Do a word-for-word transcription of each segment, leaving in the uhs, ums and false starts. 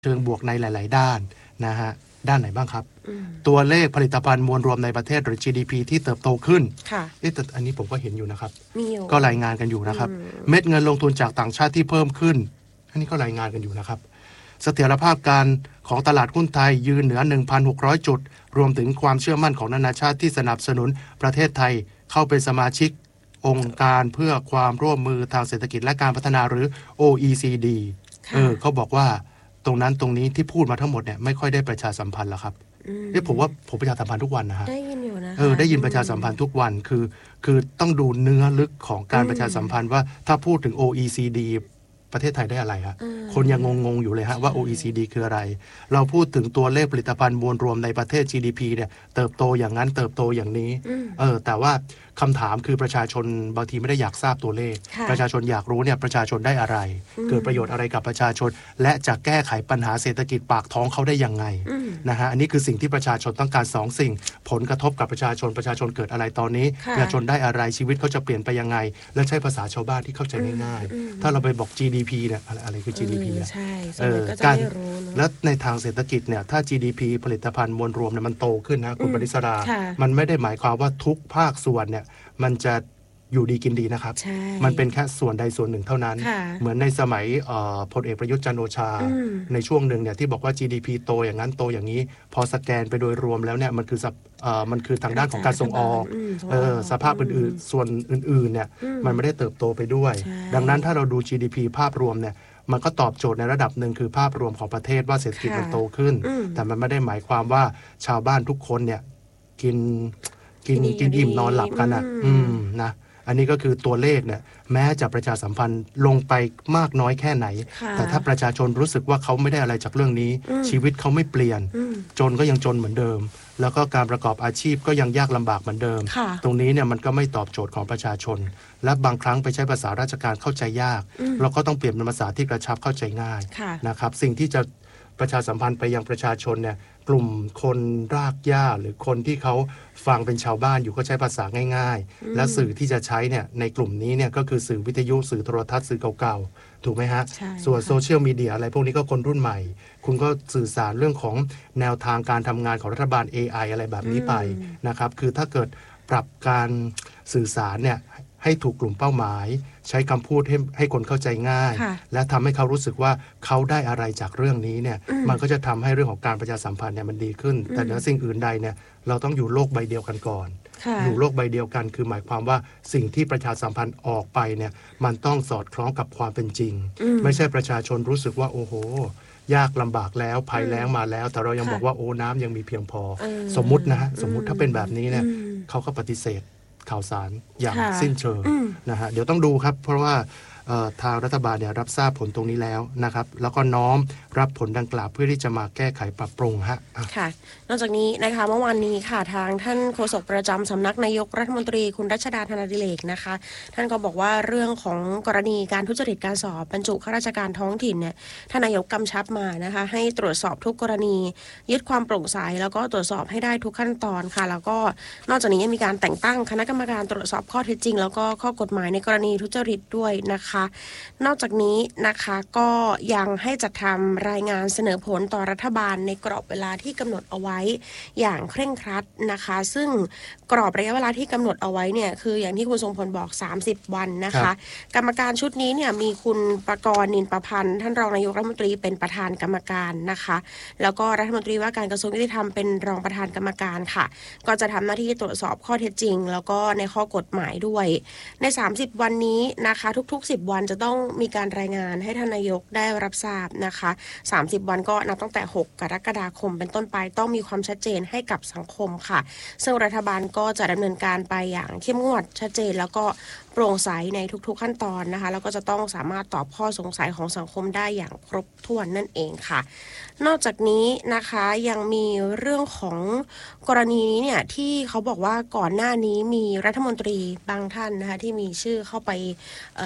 เชิงบวกในหลายๆด้านนะฮะด้านไหนบ้างครับตัวเลขผลิตภัณฑ์มวลรวมในประเทศหรือ จี ดี พี ที่เติบโตขึ้นเอ๊ะแต่อันนี้ผมก็เห็นอยู่นะครับก็รายงานกันอยู่นะครับเม็ดเงินลงทุนจากต่างชาติที่เพิ่มขึ้นอันนี้ก็รายงานกันอยู่นะครับเสถียรภาพการของตลาดหุ้นไทยยืนเหนือ หนึ่งพันหกร้อย จุดรวมถึงความเชื่อมั่นของนานาชาติที่สนับสนุนประเทศไทยเข้าเป็นสมาชิกองค์การเพื่อความร่วมมือทางเศรษฐกิจและการพัฒนาหรือ โอ อี ซี ดี เออเขาบอกว่าตรงนั้นตรงนี้ที่พูดมาทั้งหมดเนี่ยไม่ค่อยได้ประชาสัมพันธ์หรอกครับเอ๊ะผมว่าผมประชาสัมพันธ์ทุกวันนะฮะได้ยินอยู่นะคะเออได้ยินประชาสัมพันธ์ทุกวันคือคือต้องดูเนื้อลึกของการประชาสัมพันธ์ว่าถ้าพูดถึง โอ อี ซี ดี ประเทศไทยได้อะไรฮะคนยังงงๆอยู่เลยฮะว่า โอ อี ซี ดี คืออะไรเราพูดถึงตัวเลขผลิตภัณฑ์มวลรวมในประเทศ จี ดี พี เนี่ยเติบโตอย่างนั้นเติบโตอย่างนี้เออแต่ว่าคำถามคือประชาชนบางทีไม่ได้อยากทราบตัวเลขประชาชนอยากรู้เนี่ยประชาชนได้อะไรเกิดประโยชน์อะไรกับประชาชนและจะแก้ไขปัญหาเศรษฐกิจปากท้องเขาได้ยังไงนะฮะอันนี้คือสิ่งที่ประชาชนต้องการสองสิ่งผลกระทบกับประชาชนประชาชนเกิดอะไรตอนนี้ประชาชนได้อะไรชีวิตเขาจะเปลี่ยนไปยังไงและใช้ภาษาชาวบ้านที่เข้าใจง่ายๆถ้าเราไปบอก จี ดี พี เนี่ยอะไรอะไรคือ จี ดี พี อ่ะเออการและในทางเศรษฐกิจเนี่ยถ้า จี ดี พี ผลิตภัณฑ์มวลรวมเนี่ยมันโตขึ้นนะคุณปริศรามันไม่ได้หมายความว่าทุกภาคส่วนเนี่ยมันจะอยู่ดีกินดีนะครับมันเป็นแค่ส่วนใดส่วนหนึ่งเท่านั้นเหมือนในสมัยพลเอกประยุทธ์จันทร์โอชาในช่วงหนึ่งเนี่ยที่บอกว่า จี ดี พี โตอย่างนั้นโตอย่างนี้พอสแกนไปโดยรวมแล้วเนี่ยมันคือมันคือทางด้านของการส่งออกเออสภาพอื่นๆส่วนอื่นๆเนี่ยมันไม่ได้เติบโตไปด้วยดังนั้นถ้าเราดู จี ดี พี ภาพรวมเนี่ยมันก็ตอบโจทย์ในระดับหนึ่งคือภาพรวมของประเทศว่าเศรษฐกิจมันโตขึ้นแต่มันไม่ได้หมายความว่าชาวบ้านทุกคนเนี่ยกินกินกินอิ่มนอนหลับกันอ่ะอืมนะอันนี้ก็คือตัวเลขเนี่ยแม้จะประชาสัมพันธ์ลงไปมากน้อยแค่ไหนแต่ถ้าประชาชนรู้สึกว่าเขาไม่ได้อะไรจากเรื่องนี้ชีวิตเขาไม่เปลี่ยนจนก็ยังจนเหมือนเดิมแล้วก็การประกอบอาชีพก็ยังยากลำบากเหมือนเดิมตรงนี้เนี่ยมันก็ไม่ตอบโจทย์ของประชาชนและบางครั้งไปใช้ภาษาราชการเข้าใจยากเราก็ต้องเปลี่ยนเป็นภาษาที่กระชับเข้าใจง่ายนะครับสิ่งที่จะประชาสัมพันธ์ไปยังประชาชนเนี่ยกลุ่มคนรากหญ้าหรือคนที่เขาฟังเป็นชาวบ้านอยู่ก็ใช้ภาษาง่ายๆและสื่อที่จะใช้เนี่ยในกลุ่มนี้เนี่ยก็คือสื่อวิทยุสื่อโทรทัศน์สื่อเก่าๆถูกไหมฮะส่วนโซเชียลมีเดียอะไรพวกนี้ก็คนรุ่นใหม่คุณก็สื่อสารเรื่องของแนวทางการทำงานของรัฐบาล เอ ไอ อะไรแบบนี้ไปนะครับคือถ้าเกิดปรับการสื่อสารเนี่ยให้ถูกกลุ่มเป้าหมายใช้คำพูดให้ให้คนเข้าใจง่ายและทำให้เขารู้สึกว่าเขาได้อะไรจากเรื่องนี้เนี่ยมันก็จะทำให้เรื่องของการประชาสัมพันธ์เนี่ยมันดีขึ้นแต่เหนือสิ่งอื่นใดเนี่ยเราต้องอยู่โลกใบเดียวกันก่อนอยู่โลกใบเดียวกันคือหมายความว่าสิ่งที่ประชาสัมพันธ์ออกไปเนี่ยมันต้องสอดคล้องกับความเป็นจริงไม่ใช่ประชาชนรู้สึกว่าโอ้โหยากลำบากแล้วภัยแล้งมาแล้วแต่เรายังบอกว่าโอ้น้ำยังมีเพียงพอสมมุตินะฮะสมมุติถ้าเป็นแบบนี้เนี่ยเขาก็ปฏิเสธข่าวสารอย่างสิ้นเชิงนะฮะเดี๋ยวต้องดูครับเพราะว่าทางรัฐบาลเนี่ยรับทราบผลตรงนี้แล้วนะครับแล้วก็น้อมรับผลดังกล่าวเพื่อที่จะมาแก้ไขปรับปรุงฮะค่ะนอกจากนี้นะคะเมื่อวานนี้ค่ะทางท่านโฆษกประจำสำนักนายกรัฐมนตรีคุณรัชดาธนาดิเรกนะคะท่านก็บอกว่าเรื่องของกรณีการทุจริตการสอบบรรจุข้าราชการท้องถิ่นเนี่ยท่านนายกกำชับมานะคะให้ตรวจสอบทุกกรณียึดความโปร่งใสแล้วก็ตรวจสอบให้ได้ทุกขั้นตอนค่ะแล้วก็นอกจากนี้ยังมีการแต่งตั้งคณะกรรมการตรวจสอบข้อเท็จจริงแล้วก็ข้อกฎหมายในกรณีทุจริตด้วยนะคะนอกจากนี้นะคะก็ยังให้จัดทำรายงานเสนอผลต่อรัฐบาลในกรอบเวลาที่กำหนดเอาไว้อย่างเคร่งครัดนะคะซึ่งกรอบระยะเวลาที่กำหนดเอาไว้เนี่ยคืออย่างที่คุณทรงพลบอกสามสิบวันนะคะกรรมการชุดนี้เนี่ยมีคุณประกรณ์นินประพันธ์ท่านรองนายกรัฐมนตรีเป็นประธานกรรมการนะคะแล้วก็รัฐมนตรีว่าการกระทรวงยุติธรรมเป็นรองประธานกรรมการค่ะก็จะทำหน้าที่ตรวจสอบข้อเท็จจริงแล้วก็ในข้อกฎหมายด้วยในสามสิบวันนี้นะคะทุกๆสิบวันจะต้องมีการรายงานให้ท่านนายกได้รับทราบนะคะสามสิบวันก็นับตั้งแต่หกกรกฎาคมเป็นต้นไปต้องมีความชัดเจนให้กับสังคมค่ะซึ่งรัฐบาลก็จะดำเนินการไปอย่างเข้มงวดชัดเจนแล้วก็โปร่งใสในทุกๆขั้นตอนนะคะแล้วก็จะต้องสามารถตอบข้อสงสัยของสังคมได้อย่างครบถ้วนนั่นเองค่ะนอกจากนี้นะคะยังมีเรื่องของกรณีนี้เนี่ยที่เขาบอกว่าก่อนหน้านี้มีรัฐมนตรีบางท่านนะคะที่มีชื่อเข้าไป เอ่อ เกี่ยว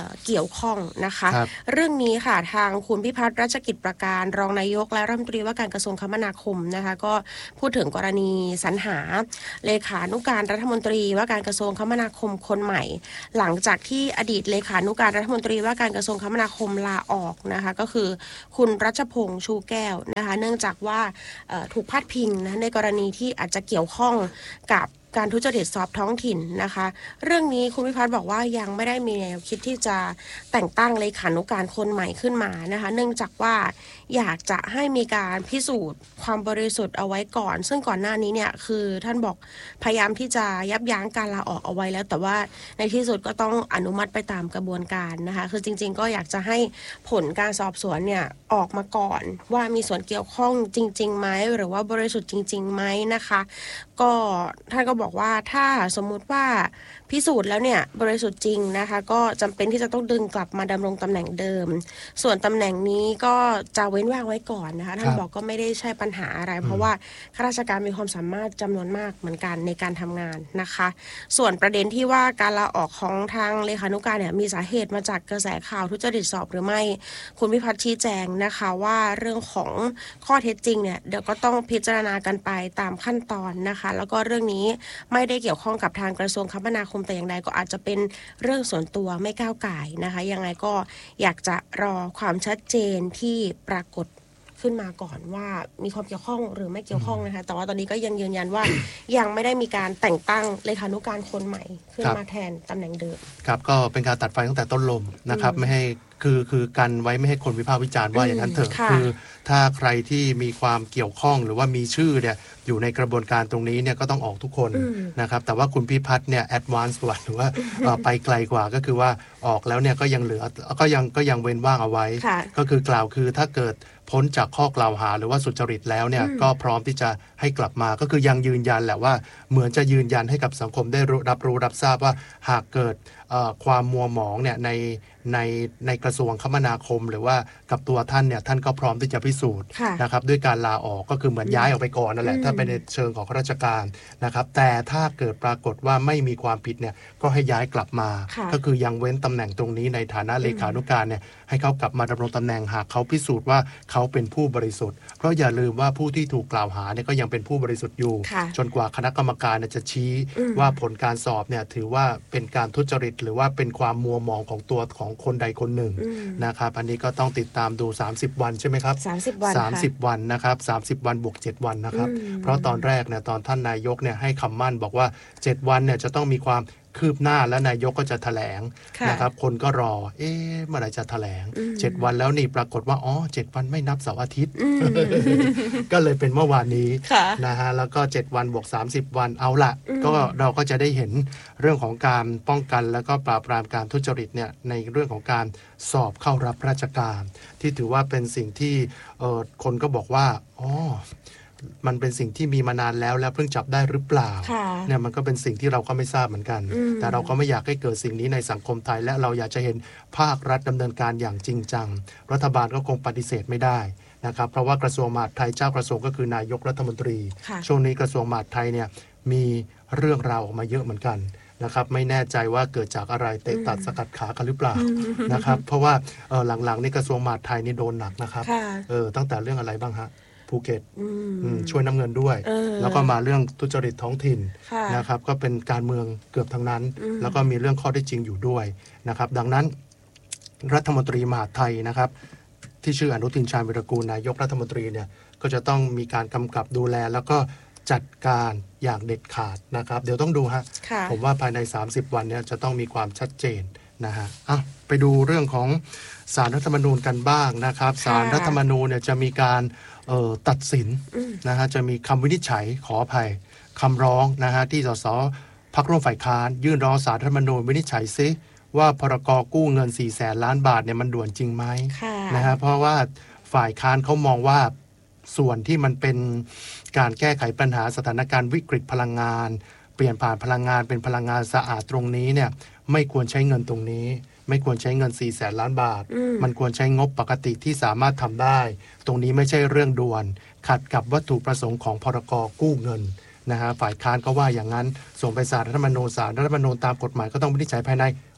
ยวข้องนะคะเรื่องนี้ค่ะทางคุณพิพัฒน์รัชกิจประการรองนายกและรัฐมนตรีว่าการกระทรวงคมนาคมนะคะก็พูดถึงกรณีสรรหาเลขานุการรัฐมนตรีว่าการกระทรวงคมนาคมคนใหม่หลังจากที่อดีตเลขานุการรัฐมนตรีว่าการกระทรวงคมนาคมลาออกนะคะก็คือคุณรัชพงษ์ชูแก้วนะคะเนื่องจากว่าถูกพาดพิงนะในกรณีที่อาจจะเกี่ยวข้องกับการทุจริตสอบท้องถิ่นนะคะเรื่องนี้คุณพิพัฒน์บอกว่ายังไม่ได้มีแนวคิดที่จะแต่งตั้งเลขานุการคนใหม่ขึ้นมานะคะเนื่องจากว่าอยากจะให้มีการพิสูจน์ความบริสุทธิ์เอาไว้ก่อนซึ่งก่อนหน้านี้เนี่ยคือท่านบอกพยายามที่จะยับยั้งการลาออกเอาไว้แล้วแต่ว่าในที่สุดก็ต้องอนุมัติไปตามกระบวนการนะคะคือจริงๆก็อยากจะให้ผลการสอบสวนเนี่ยออกมาก่อนว่ามีส่วนเกี่ยวข้องจริงๆไหมหรือว่าบริสุทธิ์จริงๆไหมนะคะก็ท่านก็บอกว่าถ้าสมมุติว่าพิสูจน์แล้วเนี่ยบริสุทธิ์จริงนะคะก็จำเป็นที่จะต้องดึงกลับมาดำรงตำแหน่งเดิมส่วนตำแหน่งนี้ก็จะเว้นว่างไว้ก่อนนะคะท่านบอกก็ไม่ได้ใช่ปัญหาอะไรเพราะว่าข้าราชการมีความสามารถจำนวนมากเหมือนกันในการทำงานนะคะส่วนประเด็นที่ว่าการลาออกของทางเลขานุการเนี่ยมีสาเหตุมาจากกระแสข่าวทุจริตสอบหรือไม่คุณพิพัฒน์ชี้แจงนะคะว่าเรื่องของข้อเท็จจริงเนี่ยเดี๋ยวก็ต้องพิจารณากันไปตามขั้นตอนนะคะแล้วก็เรื่องนี้ไม่ได้เกี่ยวข้องกับทางกระทรวงคมนาคมแต่อย่างใดก็อาจจะเป็นเรื่องส่วนตัวไม่ก้าวก่ายนะคะยังไงก็อยากจะรอความชัดเจนที่ปรากฏขึ้นมาก่อนว่ามีความเกี่ยวข้องหรือไม่เกี่ยวข้องนะคะแต่ว่าตอนนี้ก็ยังยืนยันว่า ยังไม่ได้มีการแต่งตั้งเลขานุการคนใหม่ขึ้นมาแทนตำแหน่งเดิมครับก็เป็นการตัดไฟตั้งแต่ต้นลมนะครับไม่ให้คือคือกันไว้ไม่ให้คนวิพากษ์วิจารณ์ว่าอย่างนั้นเถอะคือถ้าใครที่มีความเกี่ยวข้องหรือว่ามีชื่อเนี่ยอยู่ในกระบวนการตรงนี้เนี่ยก็ต้องออกทุกคนนะครับแต่ว่าคุณพิพัฒน์เนี่ยแอดวานซ์กว่าหรือว่าไปไกลกว่าก็คือว่าออกแล้วเนี่ยก็ยังเหลือก็ยังก็ยังเว้นว่างเอาไว้ก็คือกล่าวคือถ้าเกิดพ้นจากข้อกล่าวหาหรือว่าสุจริตแล้วเนี่ยก็พร้อมที่จะให้กลับมาก็คือยังยืนยันแหละว่าเหมือนจะยืนยันให้กับสังคมได้รับรู้รับทราบว่าหากเกิดความมัวหมองเนี่ยในในในกระทรวงคมนาคมหรือว่ากับตัวท่านเนี่ยท่านก็พร้อมที่จะพิสูจน์นะครับด้วยการลาออกก็คือเหมือนย้ายออกไปก่อนนั่นแหละถ้าเป็นในเชิงของข้าราชการนะครับแต่ถ้าเกิดปรากฏว่าไม่มีความผิดเนี่ยก็ให้ย้ายกลับมาก็คือยังเว้นตำแหน่งตรงนี้ในฐานะเลขานุการเนี่ยให้เขากลับมาดำรงตำแหน่งหากเขาพิสูจน์ว่าเขาเป็นผู้บริสุทธิ์เพราะอย่าลืมว่าผู้ที่ถูกกล่าวหาเนี่ยก็ยังเป็นผู้บริสุทธิ์อยู่จนกว่าคณะกรรมการจะชี้ว่าผลการสอบเนี่ยถือว่าเป็นการทุจริตหรือว่าเป็นความมัวหมองของตัวของคนใดคนหนึ่งนะครับอันนี้ก็ต้องติดตามดูสามสิบวันใช่ไหมครับสามสิบวันสามสิบวันนะครับสามสิบวันบวกเจ็ดวันนะครับเพราะตอนแรกเนี่ยตอนท่านนายกเนี่ยให้คำมั่นบอกว่าเจ็ดวันเนี่ยจะต้องมีความคืบหน้าและนายกก็จะแถลงนะครับคนก็รอเอ๊ะเมื่อไหร่จะแถลงเจ็ดวันแล้วนี่ปรากฏว่าอ๋อเจ็ดวันไม่นับเสาร์อาทิตย์ก็เลยเป็นเมื่อวานนี้นะฮะแล้วก็เจ็ดวันบวกสามสิบวันเอาละก็เราก็จะได้เห็นเรื่องของการป้องกันแล้วก็ปราบปรามการทุจริตเนี่ยในเรื่องของการสอบเข้ารับราชการที่ถือว่าเป็นสิ่งที่เอ่อคนก็บอกว่าอ๋อมันเป็นสิ่งที่มีมานานแล้วแล้วเพิ่งจับได้หรือเปล่าเนี่ยมันก็เป็นสิ่งที่เราก็ไม่ทราบเหมือนกันแต่เราก็ไม่อยากให้เกิดสิ่งนี้ในสังคมไทยและเราอยากจะเห็นภาครัฐดำเนินการอย่างจริงจังรัฐบาลก็คงปฏิเสธไม่ได้นะครับเพราะว่ากระทรวงมหาดไทยเจ้ากระทรวงก็คือนายกรัฐมนตรีช่วงนี้กระทรวงมหาดไทยเนี่ยมีเรื่องราวออกมาเยอะเหมือนกันนะครับไม่แน่ใจว่าเกิดจากอะไรเตะตัดสกัดขากันหรือเปล่านะครับเพราะว่าหลังๆนี่กระทรวงมหาดไทยนี่โดนหนักนะครับเออตั้งแต่เรื่องอะไรบ้างฮะภูเก็ตช่วยน้ำเงินด้วยแล้วก็มาเรื่องทุจริตท้องถิ่นนะครับก็เป็นการเมืองเกือบทั้งนั้นแล้วก็มีเรื่องข้อเท็จจริงอยู่ด้วยนะครับดังนั้นรัฐมนตรีมหาดไทยนะครับที่ชื่ออนุทินชาญวิรากูลนายกรัฐมนตรีเนี่ยก็จะต้องมีการกำกับดูแลแล้วก็จัดการอย่างเด็ดขาดนะครับเดี๋ยวต้องดูฮะผมว่าภายในสามสิบวันเนี่ยจะต้องมีความชัดเจนนะฮะอ่ะไปดูเรื่องของศาลรัฐธรรมนูญกันบ้างนะครับศาลรัฐธรรมนูญเนี่ยจะมีการเอ่อตัดสินนะฮะจะมีคำวินิจฉัยขออภัยคำร้องนะฮะที่สสพรรคร่วมฝ่ายค้านยื่นร้องศาลรัฐธรรมนูญวินิจฉัยซิว่าพรกกู้เงินสี่แสนล้านบาทเนี่ยมันด่วนจริงไหมนะฮะเพราะว่าฝ่ายค้านเขามองว่าส่วนที่มันเป็นการแก้ไขปัญหาสถานการณ์วิกฤตพลังงานเปลี่ยนผ่านพลังงานเป็นพลังงานสะอาดตรงนี้เนี่ยไม่ควรใช้เงินตรงนี้ไม่ควรใช้เงินสี่แสนล้านบาทมันควรใช้งบปกติที่สามารถทำได้ตรงนี้ไม่ใช่เรื่องด่วนขัดกับวัตถุประสงค์ของพรกกู้เงินนะฮะฝ่ายค้านก็ว่าอย่างนั้นส่งไปศาลรัฐธรรมนูญศาลรัฐธรรมนูญตามกฎหมายก็ต้องวินิจฉัยภายใน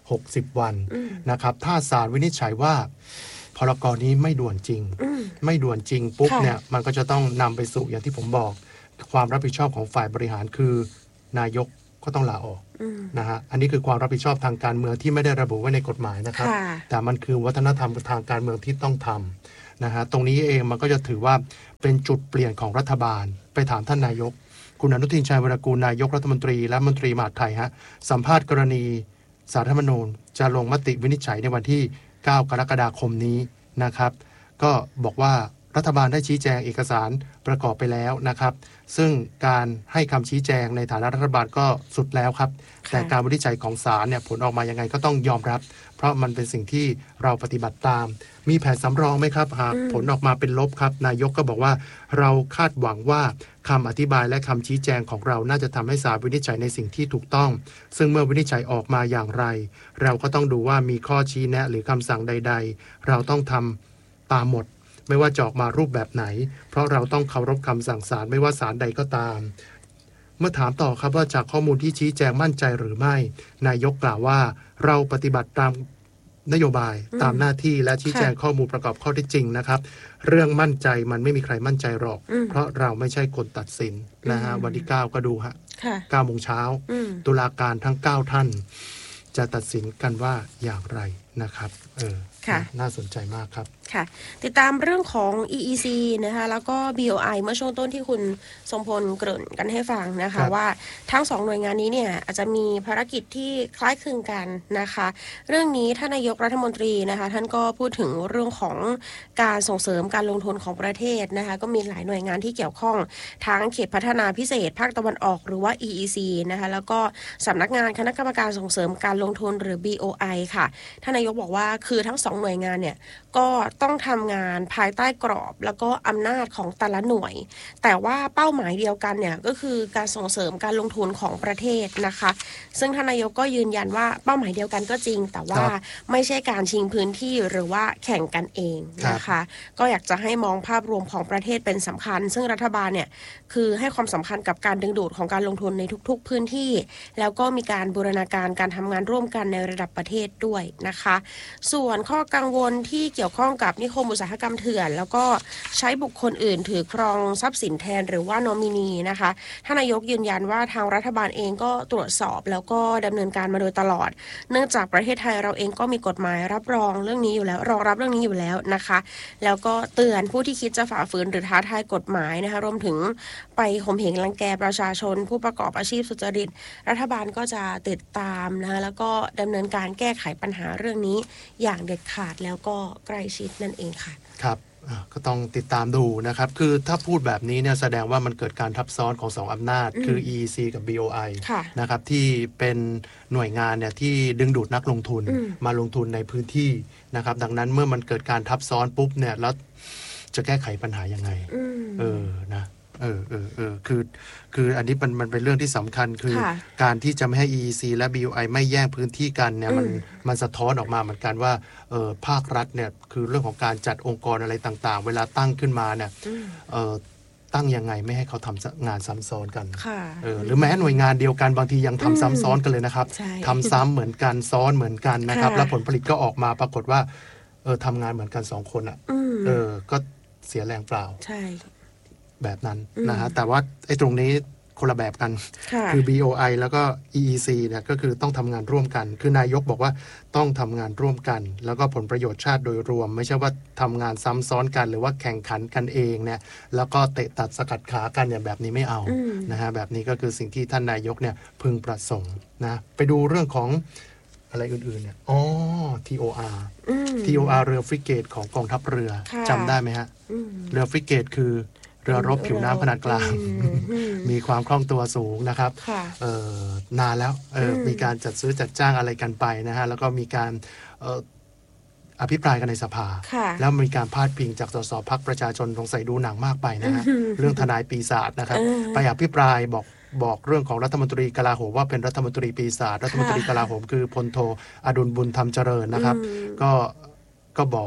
หกสิบวันนะครับถ้าศาลวินิจฉัยว่าพรกนี้ไม่ด่วนจริงไม่ด่วนจริงปุ๊บเนี่ยมันก็จะต้องนำไปสู่อย่างที่ผมบอกความรับผิดชอบของฝ่ายบริหารคือนายกก็ต้องลาออกนะฮะอันนี้คือความรับผิดชอบทางการเมืองที่ไม่ได้ระบุไว้ในกฎหมายนะครับแต่มันคือวัฒนธรรมทางการเมืองที่ต้องทำนะฮะตรงนี้เองมันก็จะถือว่าเป็นจุดเปลี่ยนของรัฐบาลไปถามท่านนายกคุณอนุทินชาญวีรกูลนายกรัฐมนตรีและมนตรีมหาดไทยฮะสัมภาษณ์กรณีศาลรัฐธรรมนูญจะลงมติวินิจฉัยในวันที่เก้ากรกฎาคมนี้นะครับก็บอกว่ารัฐบาลได้ชี้แจงเอกสารประกอบไปแล้วนะครับซึ่งการให้คำชี้แจงในฐานะรัฐบาลก็สุดแล้วครับแต่การวินิจฉัยของศาลเนี่ยผลออกมายังไงก็ต้องยอมรับเพราะมันเป็นสิ่งที่เราปฏิบัติตามมีแผนสำรองไหมครับหากผลออกมาเป็นลบครับนายกก็บอกว่าเราคาดหวังว่าคำอธิบายและคำชี้แจงของเราน่าจะทำให้ศาลวินิจฉัยในสิ่งที่ถูกต้องซึ่งเมื่อวินิจฉัยออกมาอย่างไรเราก็ต้องดูว่ามีข้อชี้แนะหรือคำสั่งใดๆเราต้องทำตามหมดไม่ว่าจะออกมารูปแบบไหนเพราะเราต้องเคารพคำสั่งศาลไม่ว่าศาลใดก็ตามเมื่อถามต่อครับว่าจากข้อมูลที่ชี้แจงมั่นใจหรือไม่นายกกล่าวว่าเราปฏิบัติตามนโยบายตามหน้าที่และชี้แจงข้อมูลประกอบข้อเท็จจริงนะครับเรื่องมั่นใจมันไม่มีใครมั่นใจหรอกเพราะเราไม่ใช่คนตัดสินนะฮะวันที่เก้าก็ดูฮะเก้าโมงเช้าตุลาการทั้งเก้าท่านจะตัดสินกันว่าอย่างไรนะครับเออน่าสนใจมากครับค่ะติดตามเรื่องของ อี อี ซี นะคะแล้วก็ บี โอ ไอ เมื่อช่วงต้นที่คุณทรงพลเกริ่นกันให้ฟังนะคะว่าทั้งสองหน่วยงานนี้เนี่ยอาจจะมีภารกิจที่คล้ายคลึงกันนะคะเรื่องนี้ท่านนายกรัฐมนตรีนะคะท่านก็พูดถึงเรื่องของการส่งเสริมการลงทุนของประเทศนะคะก็มีหลายหน่วยงานที่เกี่ยวข้องทั้งเขตพัฒนาพิเศษภาคตะวันออกหรือว่า อี อี ซี นะคะแล้วก็สำนักงานคณะกรรมการส่งเสริมการลงทุนหรือ บี โอ ไอ ค่ะท่านนายกบอกว่าคือทั้งสองหน่วยงานเนี่ยก็ต้องทำงานภายใต้กรอบแล้วก็อำนาจของแต่ละหน่วยแต่ว่าเป้าหมายเดียวกันเนี่ยก็คือการส่งเสริมการลงทุนของประเทศนะคะซึ่งท่านนายกก็ยืนยันว่าเป้าหมายเดียวกันก็จริงแต่ว่าไม่ใช่การชิงพื้นที่หรือว่าแข่งกันเองนะคะก็อยากจะให้มองภาพรวมของประเทศเป็นสำคัญซึ่งรัฐบาลเนี่ยคือให้ความสำคัญกับการดึงดูดของการลงทุนในทุกๆพื้นที่แล้วก็มีการบูรณาการการทำงานร่วมกันในระดับประเทศด้วยนะคะส่วนข้อกังวลที่เกี่ยวข้องกับนิคมอุตสาหกรรมเถื่อนแล้วก็ใช้บุคคลอื่นถือครองทรัพย์สินแทนหรือว่านอมินีนะคะท่านนายกยืนยันว่าทางรัฐบาลเองก็ตรวจสอบแล้วก็ดำเนินการมาโดยตลอดเนื่องจากประเทศไทยเราเองก็มีกฎหมายรับรองเรื่องนี้อยู่แล้วรองรับเรื่องนี้อยู่แล้วนะคะแล้วก็เตือนผู้ที่คิดจะฝ่าฝืนหรือท้าทายกฎหมายนะคะรวมถึงไปข่มเหงรังแกประชาชนผู้ประกอบอาชีพสุจริตรัฐบาลก็จะติดตามนะคะแล้วก็ดำเนินการแก้ไขปัญหาเรื่องนี้อย่างเด็ดขาดแล้วก็ใกล้ชิดนั่นเองค่ะครับก็ต้องติดตามดูนะครับคือถ้าพูดแบบนี้เนี่ยแสดงว่ามันเกิดการทับซ้อนของสองอำนาจคือ อี อี ซี กับ บี โอ ไอ นะครับที่เป็นหน่วยงานเนี่ยที่ดึงดูดนักลงทุนมาลงทุนในพื้นที่นะครับดังนั้นเมื่อมันเกิดการทับซ้อนปุ๊บเนี่ยแล้วจะแก้ไขปัญหายังไงเออนะเออเออเออคือคืออันนี้มันมันเป็นเรื่องที่สำคัญคือการที่จะไม่ให้ อี อี ซี และ บี โอ ไอ ไม่แย่งพื้นที่กันเนี่ยมันมันสะท้อนออกมาเหมือนกันว่าเออภาครัฐเนี่ยคือเรื่องของการจัดองค์กรอะไรต่างๆเวลาตั้งขึ้นมาเนี่ยเออตั้งยังไงไม่ให้เขาทำงานซ้ำซ้อนกันเออหรือแม้หน่วยงานเดียวกันบางทียังทำซ้ำซ้อนกันเลยนะครับทำซ้ำเหมือนกันซ้อนเหมือนกันนะครับแล้วผลผลิตก็ออกมาปรากฏว่าเออทำงานเหมือนกันสองคนอ่ะเออก็เสียแรงเปล่าใช่แบบนั้นนะฮะแต่ว่าไอ้ตรงนี้คนละแบบกันคือ บี โอ ไอ แล้วก็ อี อี ซี เนี่ยก็คือต้องทำงานร่วมกันคือนายกบอกว่าต้องทำงานร่วมกันแล้วก็ผลประโยชน์ชาติโดยรวมไม่ใช่ว่าทำงานซ้ำซ้อนกันหรือว่าแข่งขันกันเองเนี่ยแล้วก็เตะตัดสกัดขากันอย่างแบบนี้ไม่เอานะฮะแบบนี้ก็คือสิ่งที่ท่านนายกเนี่ยพึงประสงค์นะไปดูเรื่องของอะไรอื่นๆเนี่ยอ๋อ ที โอ อาร์ ที โอ อาร์ เรือฟริเกตของกองทัพเรือจำได้ไหมฮะเรือฟริเกตคือเรือรบผิวน้ำขนาดกลางมีความคล่องตัวสูงนะครับนานแล้วมีการจัดซื้อจัดจ้างอะไรกันไปนะฮะแล้วก็มีการอภิปรายกันในสภาแล้วมีการพาดพิงจากสสพรรคประชาชนสงสัยดูหนังมากไปนะฮะเรื่องทนายปีศาจนะครับไปอภิปรายบอกบอกเรื่องของรัฐมนตรีกลาโหมว่าเป็นรัฐมนตรีปีศาจรัฐมนตรีกลาโหมคือพลโทอดุลบุญธรรมเจริญนะครับก็ก็บอกครับ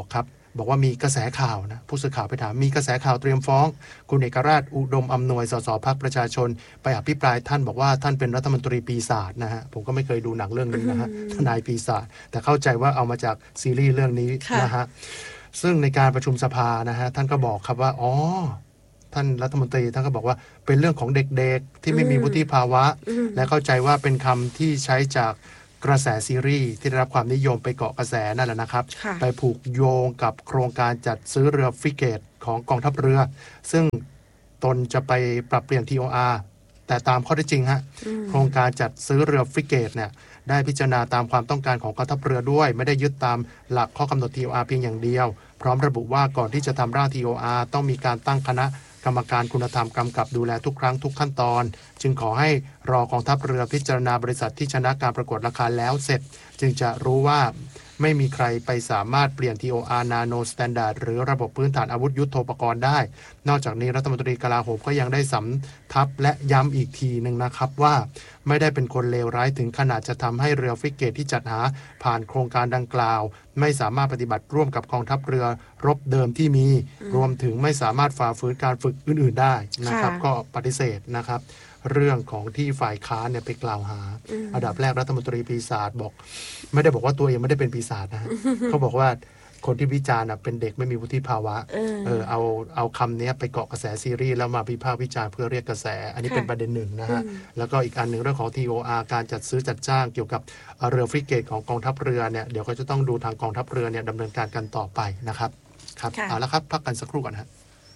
บอกว่ามีกระแสข่าวนะผู้สื่อข่าวไปถามมีกระแสข่าวเตรียมฟ้องคุณเอกราชอุดมอำนวยสสพรรคประชาชนไปอภิปรายท่านบอกว่าท่านเป็นรัฐมนตรีปีศาจนะฮะผมก็ไม่เคยดูหนังเรื่องนี้นะฮะทนายปีศาจแต่เข้าใจว่าเอามาจากซีรีส์เรื่องนี้นะฮะซึ่งในการประชุมสภานะฮะท่านก็บอกครับว่าอ๋อท่านรัฐมนตรีท่านก็บอกว่าเป็นเรื่องของเด็กๆที่ไม่มีวุฒิภาวะและเข้าใจว่าเป็นคำที่ใช้จากกระแสซีรีส์ที่ได้รับความนิยมไปเกาะกระแสนั่นแหละนะครับไปผูกโยงกับโครงการจัดซื้อเรือฟริเกตของกองทัพเรือซึ่งตนจะไปปรับเปลี่ยน ที โอ อาร์ แต่ตามข้อเท็จจริงฮะโครงการจัดซื้อเรือฟริเกตเนี่ยได้พิจารณาตามความต้องการของกองทัพเรือด้วยไม่ได้ยึดตามหลักข้อกำหนด ที โอ อาร์ เพียงอย่างเดียวพร้อมระบุว่าก่อนที่จะทำร่าง ที โอ อาร์ ต้องมีการตั้งคณะกรรมการคุณธรรมกำกับดูแลทุกครั้งทุกขั้นตอนจึงขอให้รอกองทัพเรือพิจารณาบริษัทที่ชนะการประกวดราคาแล้วเสร็จจึงจะรู้ว่าไม่มีใครไปสามารถเปลี่ยน ที โอ อาร์ Nano Standard หรือระบบพื้นฐานอาวุธยุทโธปกรณ์ได้นอกจากนี้รัฐมนตรีกลาโหมก็ยังได้สำทับและย้ำอีกทีหนึ่งนะครับว่าไม่ได้เป็นคนเลวร้ายถึงขนาดจะทำให้เรือฟริเกตที่จัดหาผ่านโครงการดังกล่าวไม่สามารถปฏิบัติร่วมกับกองทัพเรือรบเดิมที่มีรวมถึงไม่สามารถฝ่าฝืนการฝึกอื่นๆได้นะครับก็ปฏิเสธนะครับเรื่องของที่ฝ่ายค้านเนี่ยไปกล่าวหาอันดับแรกรัฐมนตรีปีศาจบอกไม่ได้บอกว่าตัวเองไม่ได้เป็นปีศาจนะ เขาบอกว่าคนที่วิจารณ์เป็นเด็กไม่มีวุฒิภาวะเออเอาเอาคำนี้ไปเกาะกระแสซีรีส์แล้วมาวิพากษ์วิจารณ์เพื่อเรียกกระแสอันนี้เป็นประเด็นหนึ่งนะฮะแล้วก็อีกอันหนึ่งเรื่องของ ที โอ อาร์ การจัดซื้อจัดจ้างเกี่ยวกับเรือฟริเกตของกองทัพเรือเนี่ยเดี๋ยวก็จะต้องดูทางกองทัพเรือเนี่ยดำเนินการกันต่อไปนะครับครับเอาละครับพักกันสักครู่ก่อนฮะ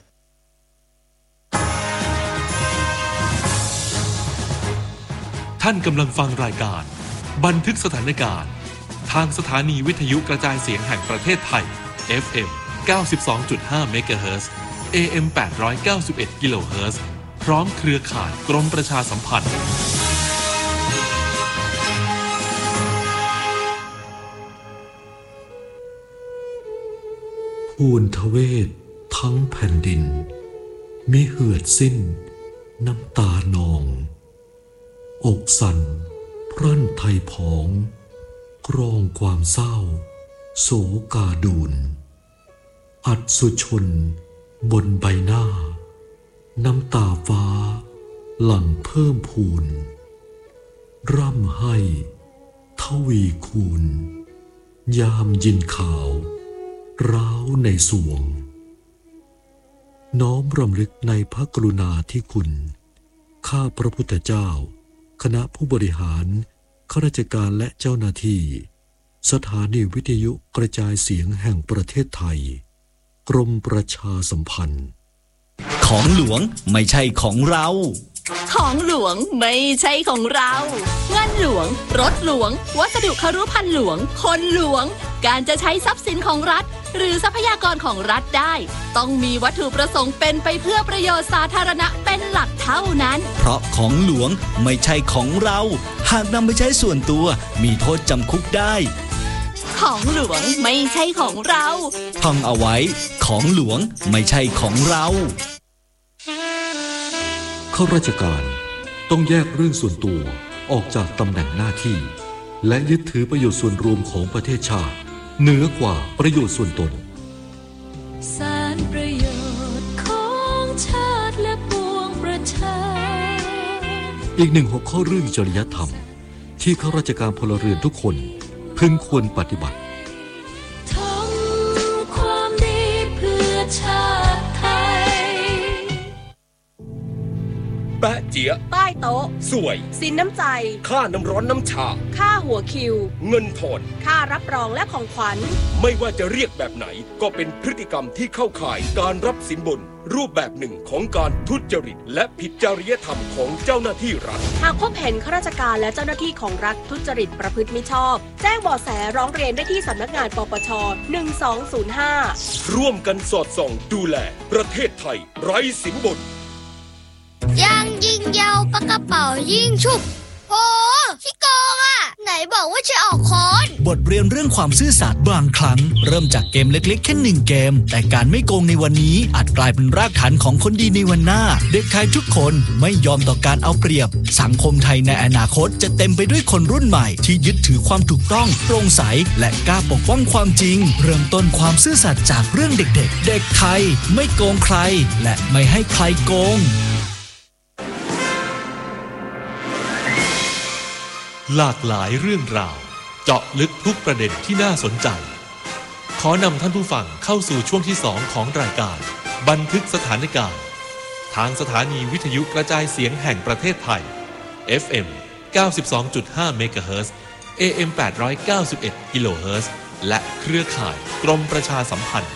ท่านกำลังฟังรายการบันทึกสถานการณ์ทางสถานีวิทยุกระจายเสียงแห่งประเทศไทย เอฟ เอ็ม เก้าสิบสองจุดห้า เมกะเฮิรตซ์ เอ เอ็ม แปดร้อยเก้าสิบเอ็ด กิโลเฮิรตซ์พร้อมเครือข่ายกรมประชาสัมพันธ์ภูนทเวศทั้งแผ่นดินมิเหือดสิ้นน้ำตานองอกสั่นพรั่นไทยผองกรองความเศร้าโศกาดูนอัศชนบนใบหน้าน้ำตาฟ้าหลั่งเพิ่มพูนร่ำให้ทวีคูณยามยินข่าวร้าวในสวงน้อมรำลึกในพระกรุณาธิคุณข้าพระพุทธเจ้าคณะผู้บริหารข้าราชการและเจ้าหน้าที่สถานีวิทยุกระจายเสียงแห่งประเทศไทยกรมประชาสัมพันธ์ของหลวงไม่ใช่ของเราของหลวงไม่ใช่ของเราเงินหลวงรถหลวงวัสดุครุภัณฑ์หลวงคนหลวงการจะใช้ทรัพย์สินของรัฐหรือทรัพยากรของรัฐได้ต้องมีวัตถุประสงค์เป็นไปเพื่อประโยชน์สาธารณะเป็นหลักเท่านั้นเพราะของหลวงไม่ใช่ของเราหากนำไปใช้ส่วนตัวมีโทษจำคุกได้ของหลวงไม่ใช่ของเราท่องเอาไว้ของหลวงไม่ใช่ของเราข้าราชการต้องแยกเรื่องส่วนตัวออกจากตำแหน่งหน้าที่และยึดถือประโยชน์ส่วนรวมของประเทศชาติเหนือกว่าประโยชน์ส่วนตนสารประโยชน์ของชาติและปวงประชาอีกหนึ่งหัวข้อเรื่องจริยธรรมที่ข้าราชการพลเรือนทุกคนพึงควรปฏิบัติทำความดีเพื่อชาติไทยแปะเจี๊ยใต้โต๊ะสวยสินน้ำใจค่าน้ำร้อนน้ำชาค่าหัวคิวเงินทอนค่ารับรองและของขวัญไม่ว่าจะเรียกแบบไหนก็เป็นพฤติกรรมที่เข้าข่ายการรับสินบนรูปแบบหนึ่งของการทุจริตและผิดจริยธรรมของเจ้าหน้าที่รัฐหากพบเห็นข้าราชการและเจ้าหน้าที่ของรัฐทุจริตประพฤติมิชอบแจ้งเบาะแสร้องเรียนได้ที่สำนักงานปปชหนึ่งสองศูนย์ห้าร่วมกันสอดส่องดูแลประเทศไทยไร้สินบนยังยิงยาวปากกระเป๋ายิงฉุบโอ้ขี้โกงอ่ะไหนบอกว่าจะออกค้อนบทเรียนเรื่องความซื่อสัตย์บางครั้งเริ่มจากเกมเล็กๆแค่หนึ่งเกมแต่การไม่โกงในวันนี้อาจกลายเป็นรากฐานของคนดีในวันหน้าเด็กไทยทุกคนไม่ยอมต่อการเอาเปรียบสังคมไทยในอนาคตจะเต็มไปด้วยคนรุ่นใหม่ที่ยึดถือความถูกต้องโปร่งใสและกล้าปกป้องความจริงเริ่มต้นความซื่อสัตย์จากเรื่องเด็กๆเด็กไทยไม่โกงใครและไม่ให้ใครโกงหลากหลายเรื่องราวเจาะลึกทุกประเด็นที่น่าสนใจขอนำท่านผู้ฟังเข้าสู่ช่วงที่สองของรายการบันทึกสถานการณ์ทางสถานีวิทยุกระจายเสียงแห่งประเทศไทย เอฟ เอ็ม เก้าสิบสองจุดห้า เมกะเฮิรตซ์ เอ เอ็ม แปดร้อยเก้าสิบเอ็ด กิโลเฮิรตซ์และเครือข่ายกรมประชาสัมพันธ์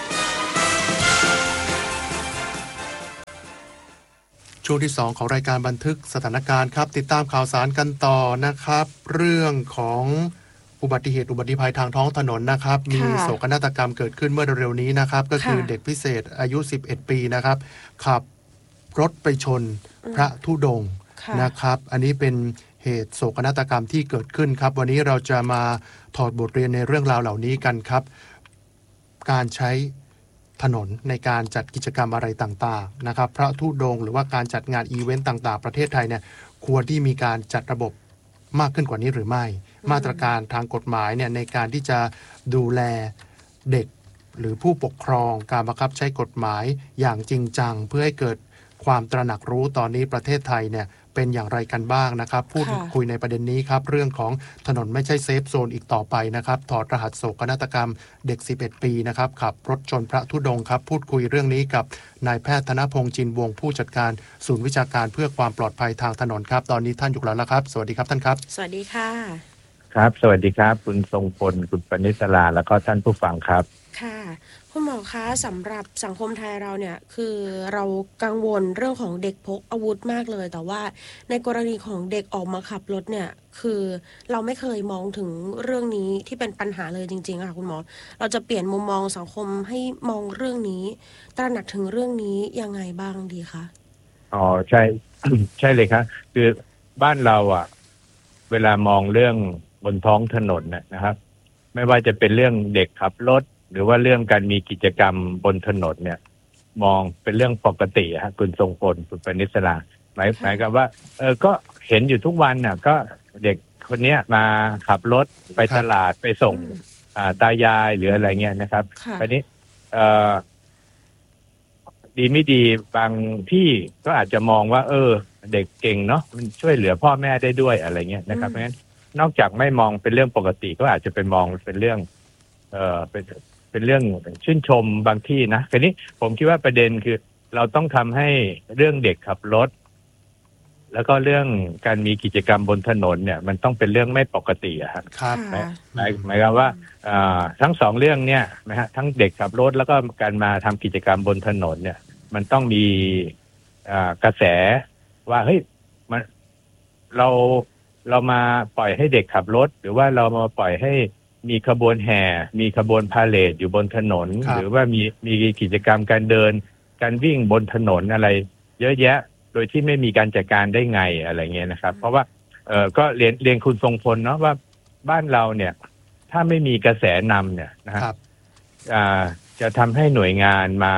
ช่วงที่สองของรายการบันทึกสถานการณ์ครับติดตามข่าวสารกันต่อนะครับเรื่องของอุบัติเหตุอุบัติภัยทางท้องถนนนะครับมีโศกนาฏกรรมเกิดขึ้นเมื่อเร็วนี้นะครับก็คือเด็กพิเศษอายุสิบเอ็ดปีนะครับขับรถไปชนพระธุดงค์นะครับอันนี้เป็นเหตุโศกนาฏกรรมที่เกิดขึ้นครับวันนี้เราจะมาถอดบทเรียนในเรื่องราวเหล่านี้กันครับการใช้ถนนในการจัดกิจกรรมอะไรต่างๆนะครับพระธุดงค์หรือว่าการจัดงานอีเวนต์ต่างๆประเทศไทยเนี่ยควรที่มีการจัดระบบมากขึ้นกว่านี้หรือไม่มาตรการทางกฎหมายเนี่ยในการที่จะดูแลเด็กหรือผู้ปกครองการบังคับใช้กฎหมายอย่างจริงจังเพื่อให้เกิดความตระหนักรู้ตอนนี้ประเทศไทยเนี่ยเป็นอย่างไรกันบ้างนะครับพูดคุยในประเด็นนี้ครับเรื่องของถนนไม่ใช่เซฟโซนอีกต่อไปนะครับถอดรหัสโศกนาฏกรรมเด็กสิบเอ็ดปีนะครับขับรถชนพระธุดงค์ครับพูดคุยเรื่องนี้กับนายแพทย์ธนพงษ์จินวงศ์ผู้จัดการศูนย์วิชาการเพื่อความปลอดภัยทางถนนครับตอนนี้ท่านอยู่แล้วครับสวัสดีครับท่านครับสวัสดีค่ะครับสวัสดีครับคุณทรงพลคุณปณิสราแล้วก็ท่านผู้ฟังครับค่ะคุณหมอคะสำหรับสังคมไทยเราเนี่ยคือเรากังวลเรื่องของเด็กพกอาวุธมากเลยแต่ว่าในกรณีของเด็กออกมาขับรถเนี่ยคือเราไม่เคยมองถึงเรื่องนี้ที่เป็นปัญหาเลยจริงๆค่ะคุณหมอเราจะเปลี่ยนมุมมองสังคมให้มองเรื่องนี้ตระหนักถึงเรื่องนี้ยังไงบ้างดีคะอ๋อใช่ ใช่เลยครับคือบ้านเราอ่ะเวลามองเรื่องบนท้องถนนนะครับไม่ว่าจะเป็นเรื่องเด็กขับรถหรือว่าเรื่องการมีกิจกรรมบนถนนเนี่ยมองเป็นเรื่องปกติฮะคุณทรงพลคุณปณิสราหมายหมายกับว่าเออก็เห็นอยู่ทุกวันน่ะก็เด็กคนนี้มาขับรถไปตลาดไปส่งอ่าตายายหรืออะไรเงี้ยนะครับอันนี้เออดีไม่ดีบางที่ก็อาจจะมองว่าเออเด็กเก่งเนาะมันช่วยเหลือพ่อแม่ได้ด้วยอะไรเงี้ยนะครับเพราะฉะนั้นนอกจากไม่มองเป็นเรื่องปกติก็อาจจะเป็นมองเป็นเรื่องเออเป็นเป็นเรื่องชื่นชมบางที่นะทีนี้ผมคิดว่าประเด็นคือเราต้องทำให้เรื่องเด็กขับรถแล้วก็เรื่องการมีกิจกรรมบนถนนเนี่ยมันต้องเป็นเรื่องไม่ปกติอะครับหมายหมายความว่าทั้งสองเรื่องเนี่ยนะฮะทั้งเด็กขับรถแล้วก็การมาทำกิจกรรมบนถนนเนี่ยมันต้องมีกระแสว่าเฮ้ยมันเราเรามาปล่อยให้เด็กขับรถหรือว่าเรามาปล่อยให้มีขบวนแห่มีขบวนพาเหรดอยู่บนถนนหรือว่ามีมีกิจกรรมการเดินการวิ่งบนถนนอะไรเยอะแยะโดยที่ไม่มีการจัดการได้ไงอะไรเงี้ยนะครับเพราะว่าเออก็เรียนเรียนคุณทรงพลเนาะว่าบ้านเราเนี่ยถ้าไม่มีกระแสนำเนี่ยนะครับอ่าจะทำให้หน่วยงานมา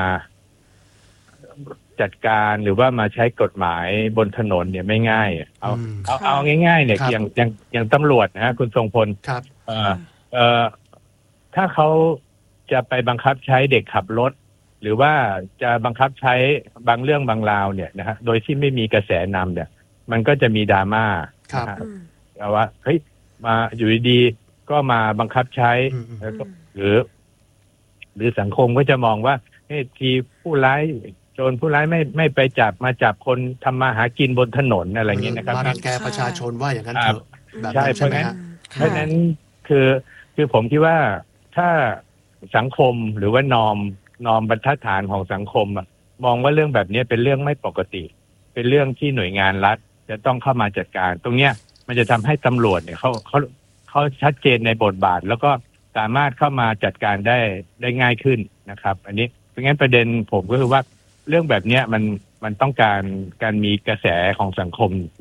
จัดการหรือว่ามาใช้กฎหมายบนถนนเนี่ยไม่ง่ายเอาเอาเอาง่ายๆเนี่ยอย่างอย่างอย่างตำรวจนะฮะคุณทรงพลครับเอ่อเอ่อถ้าเขาจะไปบังคับใช้เด็กขับรถหรือว่าจะบังคับใช้บางเรื่องบางราวเนี่ยนะฮะโดยที่ไม่มีกระแสนำเนี่ยมันก็จะมีดราม่าครับว่าเฮ้ยมาอยู่ดีๆก็มาบังคับใช้หรือหรือสังคมก็จะมองว่าเฮ้ยทีผู้ร้ายโจรผู้ร้ายไม่ไม่ไปจับมาจับคนทำมาหากินบนถนนอะไรอย่างเงี้ยนะครับมารังแกประชาชนว่าอย่างนั้นเถอะใช่เพราะนั้นเพราะนั้นคือคือผมคิดว่าถ้าสังคมหรือว่านอมนอมบรรทัดฐานของสังคมมองว่าเรื่องแบบนี้เป็นเรื่องไม่ปกติเป็นเรื่องที่หน่วยงานรัฐจะต้องเข้ามาจัดการตรงเนี้ยมันจะทำให้ตำรวจเนี่ยเขาเขาเขาชัดเจนในบทบาทแล้วก็สามารถเข้ามาจัดการได้ได้ง่ายขึ้นนะครับอันนี้เพราะงั้นประเด็นผมก็คือว่าเรื่องแบบนี้มันมันต้องการการมีกระแสของสังคมน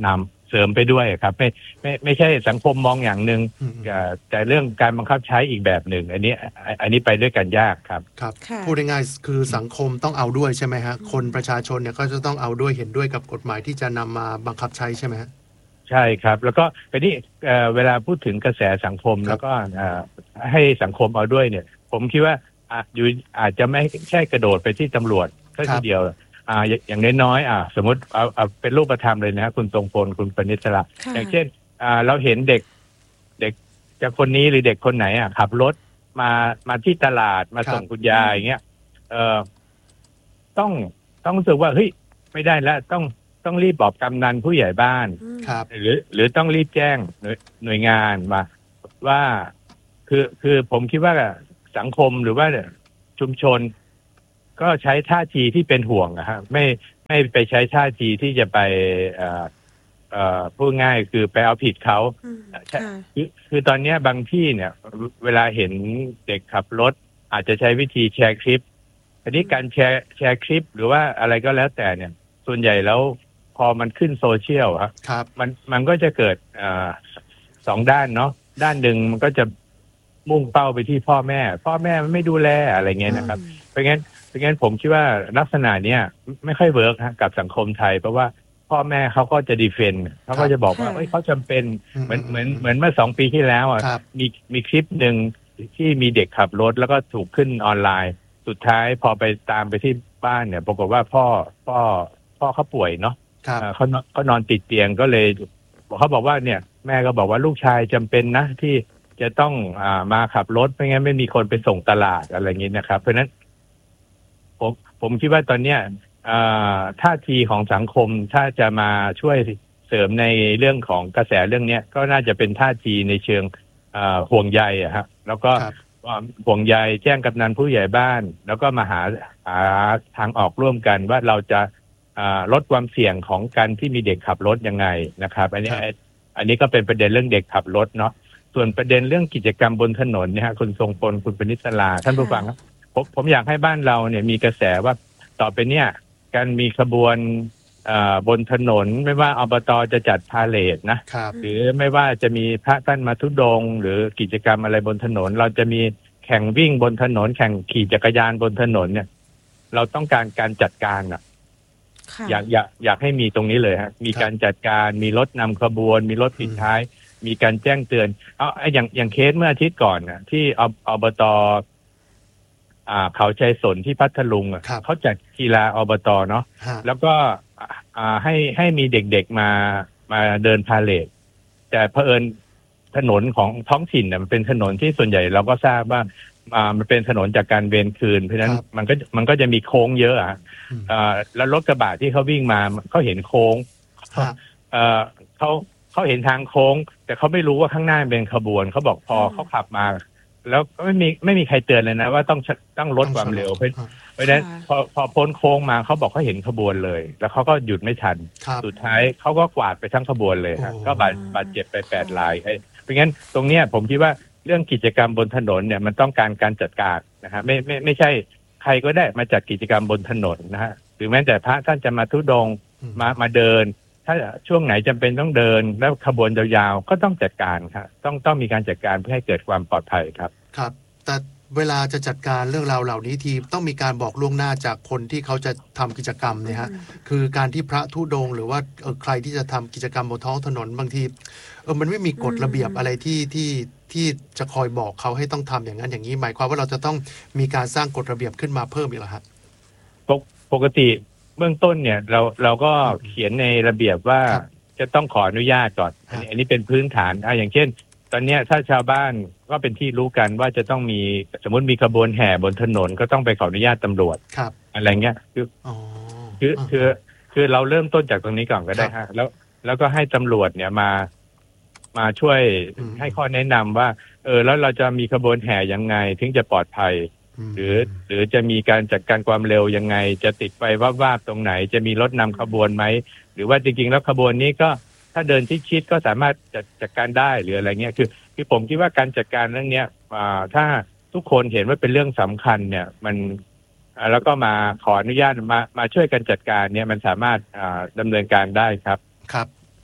เสริมไปด้วยครับไม่ไม่ไม่ใช่สังคมมองอย่างหนึ่งแต่เรื่องการบังคับใช้อีกแบบหนึ่งอันนี้อันนี้ไปด้วยกันยากครับครับพูดง่ายๆคือสังคมต้องเอาด้วยใช่ไหมฮะคนประชาชนเนี่ยก็จะต้องเอาด้วยเห็นด้วยกับกฎหมายที่จะนำมาบังคับใช้ใช่ไหมฮะใช่ครับแล้วก็ไปนี่เวลาพูดถึงกระแสสังคมแล้วก็ให้สังคมเอาด้วยเนี่ยผมคิดว่าอยู่อาจจะไม่ใช่กระโดดไปที่ตำรวจแค่ทีเดียวอ่าอย่างน้อยๆอ่าสมมติเอาเอาเป็นรูปธรรมเลยนะคุณทรงพลคุณปณิสระอย่างเช่นอ่าเราเห็นเด็กเด็กจะคนนี้หรือเด็กคนไหนอ่ะขับรถมามาที่ตลาดมาส่งคุณยายอย่างเงี้ยเอ่อต้องต้องรู้สึกว่าเฮ้ยไม่ได้แล้วต้องต้องรีบบอกกำนันผู้ใหญ่บ้านหรือหรือต้องรีบแจ้งหน่วยงานมาว่าคือคือผมคิดว่าสังคมหรือว่าชุมชนก็ใช้ท่าทีที่เป็นห่วงนะฮะไม่ไม่ไปใช้ท่าทีที่จะไปเอ่อเอ่อพูดง่ายคือไปเอาผิดเขาคือคือตอนนี้บางที่เนี่ยเวลาเห็นเด็กขับรถอาจจะใช้วิธีแชร์คลิปอันนี้การแชร์แชร์คลิปหรือว่าอะไรก็แล้วแต่เนี่ยส่วนใหญ่แล้วพอมันขึ้นโซเชียลครับมันมันก็จะเกิดอ่าสองด้านเนาะด้านหนึ่งมันก็จะมุ่งเป้าไปที่พ่อแม่พ่อแม่มันไม่ดูแลอะไรเงี้ยนะครับเพราะงั้นเพราะงั้นผมคิดว่าลักษณะเนี้ยไม่ค่อยเวิร์กฮะกับสังคมไทยเพราะว่าพ่อแม่เขาก็จะดีเฟนต์เขาก็จะบอกว่าเอ้ยเขาจำเป็นเหมือนเหมือนเหมือนเมื่อสองปีที่แล้วอ่ะมีมีคลิปหนึ่งที่มีเด็กขับรถแล้วก็ถูกขึ้นออนไลน์สุดท้ายพอไปตามไปที่บ้านเนี่ยปรากฏว่าพ่อพ่อพ่อเขาป่วยเนาะเขาเขานอนติดเตียงก็เลยเขาบอกว่าเนี่ยแม่ก็บอกว่าลูกชายจำเป็นนะที่จะต้องอ่ามาขับรถไม่งั้นไม่มีคนไปส่งตลาดอะไรอย่างนี้นะครับเพราะฉะนั้นผมผมคิดว่าตอนเนี้ยท่าทีของสังคมถ้าจะมาช่วยเสริมในเรื่องของกระแสเรื่องนี้ก็น่าจะเป็นท่าทีในเชิงห่วงใยอะฮะแล้วก็ห่วงใยแจ้งกำนันผู้ใหญ่บ้านแล้วก็มาหาหาทางออกร่วมกันว่าเราจะลดความเสี่ยงของการที่มีเด็กขับรถยังไงนะครับอันนี้อันนี้ก็เป็นประเด็นเรื่องเด็กขับรถเนาะส่วนประเด็นเรื่องกิจกรรมบนถนนเนี่ยฮะคุณทรงพลคุณปณิสราท่านผู้ฟังครับผมผมอยากให้บ้านเราเนี่ยมีกระแสว่าต่อไปเนี่ยการมีขบวนบนถนนไม่ว่าอบต.จะจัดพาเหรดนะหรือไม่ว่าจะมีพระท่านมาธุดงค์หรือกิจกรรมอะไรบนถนนเราจะมีแข่งวิ่งบนถนนแข่งขี่จักรยานบนถนนเนี่ยเราต้องการการจัดการอ่ะอยากอยากอยากให้มีตรงนี้เลยฮะมีการจัดการมีรถนำขบวนมีรถปิดท้ายมีการแจ้งเตือนเอาไอ้อย่างอย่างเคสเมื่ออาทิตย์ก่อนน่ะที่อบต.อ่าเขาชัยสนที่พัทลุงอ่ะเขาจัดกีฬาอบต.เนาะแล้วก็อ่าให้ให้มีเด็กๆมามาเดินพาเหรดแต่เผอิญถนนของท้องถิ่นเนี่ยมันเป็นถนนที่ส่วนใหญ่เราก็ทราบว่าอ่ามันเป็นถนนจากการเวรคืนเพราะฉะนั้นมันก็มันก็จะมีโค้งเยอะอ่ะอ่าแล้วรถกระบะที่เขาวิ่งมาเขาเห็นโค้งเอ่อเขาเขาเห็นทางโค้งแต่เขาไม่รู้ว่าข้างหน้าเป็นขบวนเขาบอกพอเขาขับมาแล้วไม่มีไม่มีใครเตือนเลยนะว่าต้องต้องลดความเร็วเพราะเพราะฉะนั้นพอพอพ้นโค้งมาเขาบอกเขาเห็นขบวนเลยแล้วเขาก็หยุดไม่ทันสุดท้ายเขาก็กวาดไปทั้งขบวนเลยครับก็บาดบาดเจ็บไปแปดรายเพราะงั้นตรงเนี้ยผมคิดว่าเรื่องกิจกรรมบนถนนเนี่ยมันต้องการการจัดการนะฮะไม่ไม่ไม่ใช่ใครก็ได้มาจัดกิจกรรมบนถนนนะฮะหรือแม้แต่พระท่านจะมาธุดงค์มามาเดินถ้าช่วงไหนจำเป็นต้องเดินแล้วขบวนยาวๆก็ต้องจัดการครับต้องต้องมีการจัดการเพื่อให้เกิดความปลอดภัยครับครับแต่เวลาจะจัดการเรื่องราวเหล่านี้ทีต้องมีการบอกล่วงหน้าจากคนที่เขาจะทำกิจกรรมเนี่ยฮะคือการที่พระธุดงค์หรือว่าเออใครที่จะทำกิจกรรมบนท้องถนนบางทีเออมันไม่มีกฎระเบียบอะไรที่ที่ที่จะคอยบอกเขาให้ต้องทำอย่างนั้นอย่างนี้หมายความว่าเราจะต้องมีการสร้างกฎระเบียบขึ้นมาเพิ่มอีกเหรอครับปกติเบื้องต้นเนี่ยเราเราก็เขียนในระเบียบว่าจะต้องขออนุญาตก่อนอันนี้อันนี้เป็นพื้นฐานอ่ะอย่างเช่นตอนนี้ถ้าชาวบ้านก็เป็นที่รู้กันว่าจะต้องมีสมมติมีขบวนแห่บนถนนก็ต้องไปขออนุญาตตำรวจอะไรเงี้ยคือคือคือคือเราเริ่มต้นจากตรงนี้ก่อนก็ได้ฮะแล้วแล้วก็ให้ตำรวจเนี่ยมามาช่วยให้ข้อแนะนำว่าเออแล้วเราจะมีขบวนแห่ยังไงถึงจะปลอดภัยหรือหรือจะมีการจัดการความเร็วยังไงจะติดไฟวาบๆตรงไหนจะมีรถนำขบวนไหมหรือว่าจริงๆแล้วขบวนนี้ก็ถ้าเดินชิดๆก็สามารถจัดจัดการได้หรืออะไรเงี้ยคือคือผมคิดว่าการจัดการเรื่องเนี้ยถ้าทุกคนเห็นว่าเป็นเรื่องสำคัญเนี่ยมันแล้วก็มาขออนุญาตมามาช่วยกันจัดการเนี่ยมันสามารถดำเนินการได้ครับครับ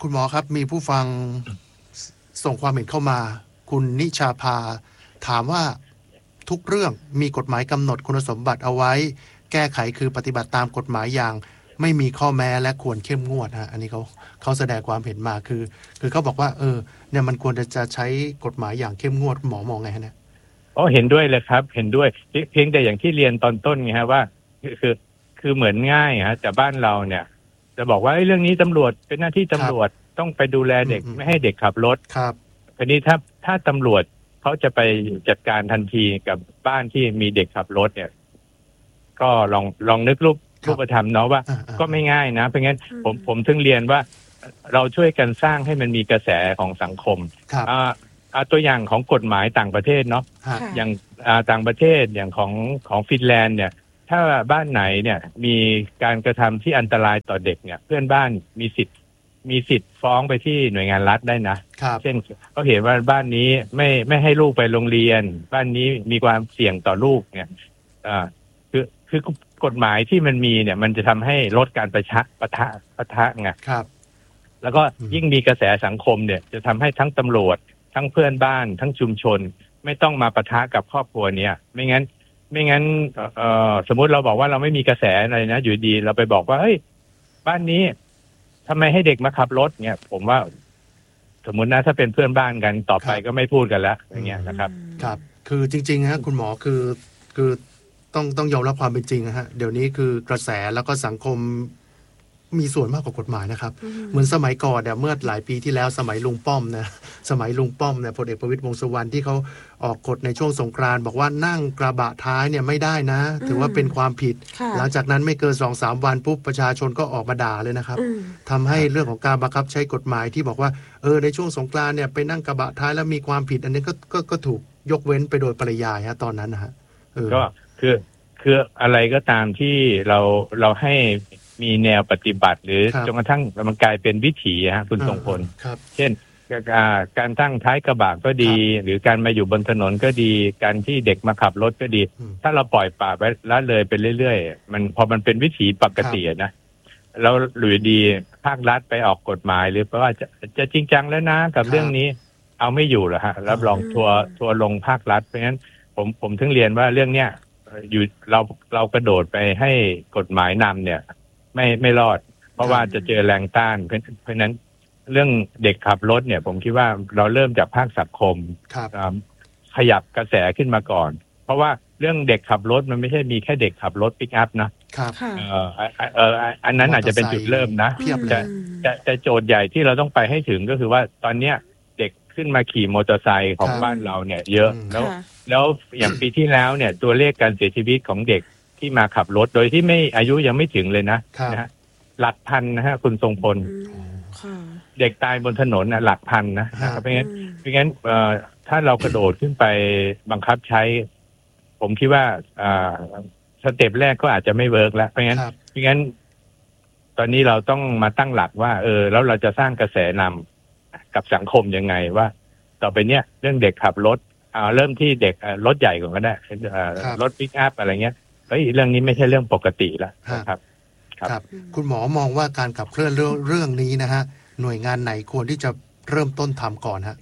คุณหมอครับมีผู้ฟังส่งความเห็นเข้ามาคุณนิชาภาถามว่าทุกเรื่องมีกฎหมายกำหนดคุณสมบัติเอาไว้แก้ไขคือปฏิบัติตามกฎหมายอย่างไม่มีข้อแม้และควรเข้มงวดฮะอันนี้เขาเขาแสดงความเห็นมาคือคือเขาบอกว่าเออเนี่ยมันควรจะใช้กฎหมายอย่างเข้มงวดหมอมองไงฮะเนี่ยอ๋อเห็นด้วยเลยครับเห็นด้วยเพียงแต่อย่างที่เรียนตอนต้นไงฮะว่าคือคือเหมือนง่ายฮะแต่บ้านเราเนี่ยจะบอกว่าเรื่องนี้ตำรวจเป็นหน้าที่ตำรวจต้องไปดูแลเด็กไม่ให้เด็กขับรถครับทีนี้ถ้าถ้าตำรวจเขาจะไปจัดการทันทีกับบ้านที่มีเด็กขับรถเนี่ยก็ลองลองนึกรูปรูปธรรมเนาะว่าก็ไม่ง่ายนะเพราะงั้นผมผมถึงเรียนว่าเราช่วยกันสร้างให้มันมีกระแสของสังคมอ่าเอาตัวอย่างของกฎหมายต่างประเทศเนาะอย่างอ่าต่างประเทศอย่างของของฟินแลนด์เนี่ยถ้าบ้านไหนเนี่ยมีการกระทำที่อันตรายต่อเด็กเนี่ยเพื่อนบ้านมีสิทธิ์มีสิทธิ์ฟ้องไปที่หน่วยงานรัฐได้นะเช่นเขาเห็นว่าบ้านนี้ไม่ไม่ให้ลูกไปโรงเรียนบ้านนี้มีความเสี่ยงต่อลูกเนี่ยอ่าคือคือกฎหมายที่มันมีเนี่ยมันจะทำให้ลดการประชะปะทะปะทะไงครับแล้วก็ยิ่งมีกระแสสังคมเนี่ยจะทำให้ทั้งตำรวจทั้งเพื่อนบ้านทั้งชุมชนไม่ต้องมาปะทะกับครอบครัวเนี้ยไม่งั้นไม่งั้นเอ่อสมมุติเราบอกว่าเราไม่มีกระแสอะไรนะอยู่ดีเราไปบอกว่าเฮ้ยบ้านนี้ทำไมให้เด็กมาขับรถเนี่ยผมว่าสมมุตินะถ้าเป็นเพื่อนบ้านกันต่อไปก็ไม่พูดกันแล้วอย่างเงี้ยนะครับครับคือจริงๆฮะคุณหมอคือคือต้องต้องยอมรับความเป็นจริงนะฮะเดี๋ยวนี้คือกระแสแล้วก็สังคมมีส่วนมากกว่ากฎหมายนะครับเหมือนสมัยก่อนเนี่ยเมื่อหลายปีที่แล้วสมัยลุงป้อมนะสมัยลุงป้อมเนี่ยพลเอกประวิตรวงษ์สุวรรณที่เขาออกกฎในช่วงสงกรานต์บอกว่านั่งกระบะท้ายเนี่ยไม่ได้นะถือว่าเป็นความผิดหลังจากนั้นไม่เกิน สองสาม วันปุ๊บประชาชนก็ออกมาด่าเลยนะครับทำให้เรื่องของการบังคับใช้กฎหมายที่บอกว่าเออในช่วงสงกรานต์เนี่ยไปนั่งกระบะท้ายแล้วมีความผิดอันนี้ก็ก็ก็ถูกยกเว้นไปโดยปริยายฮะตอนนั้นนะฮะก็คือคืออะไรก็ตามที่เราเราให้มีแนวปฏิบัติหรือจนกระทั่งมันกลายเป็นวิถีฮะคุณทรงพลเช่นการตั้งท้ายกระบะก็ดีหรือการมาอยู่บนถนนก็ดีการที่เด็กมาขับรถก็ดีถ้าเราปล่อยป่าไว้ละเลยไปเรื่อยๆมันพอมันเป็นวิถีปกตินะแล้วหรือดีภาครัฐไปออกกฎหมายหรือเพราะว่าจะจะจริงจังแล้วนะกับเรื่องนี้เอาไม่อยู่หรอฮะรับรองทัวร์ทัวร์ลงภาครัฐเพราะฉะนั้นผมผมถึงเรียนว่าเรื่องเนี้ยอยู่เราเรากระโดดไปให้กฎหมายนำเนี่ยไม่ไม่รอดเพราะว่าจะเจอแรงต้านเพราะเพราะนั้นเรื่องเด็กขับรถเนี่ยผมคิดว่าเราเริ่มจากภาคสังคมขยับกระแสขึ้นมาก่อนเพราะว่าเรื่องเด็กขับรถมันไม่ใช่มีแค่เด็กขับรถปิกอัพนะครับเอ่อเอ่ออันนั้นอาจจะเป็นจุดเริ่มนะแต่แต่แต่โจทย์ใหญ่ที่เราต้องไปให้ถึงก็คือว่าตอนเนี้ยเด็กขึ้นมาขี่มอเตอร์ไซค์ของบ้านเราเนี่ยเยอะแล้วแล้วอย่างปีที่แล้วเนี่ยตัวเลขการเสียชีวิตของเด็กที่มาขับรถโดยที่ไม่อายุยังไม่ถึงเลยนะนะฮะหลักพันนะฮะคุณทรงพลเด็กตายบนถนนนะหลักพันนะเพราะงั้นเพราะงั้นถ้าเรากระโดดขึ้นไปบังคับใช้ผมคิดว่าสเต็ปแรกก็อาจจะไม่เวิร์กแล้วเพราะงั้นเพราะงั้นตอนนี้เราต้องมาตั้งหลักว่าเออแล้วเราจะสร้างกระแสนำกับสังคมยังไงว่าต่อไปเนี้ยเรื่องเด็กขับรถเอาเริ่มที่เด็กรถใหญ่ก่อนก็ได้รถปิกอัพอะไรเงี้ยเฮ้ยเรื่องนี้ไม่ใช่เรื่องปกติแล้วนะครับครับคุณหมอมองว่าการขับเคลื่อนเรื่องเรื่องนี้นะฮะหน่วยงานไหนควรที่จะเริ่มต้นทำก่อนฮะ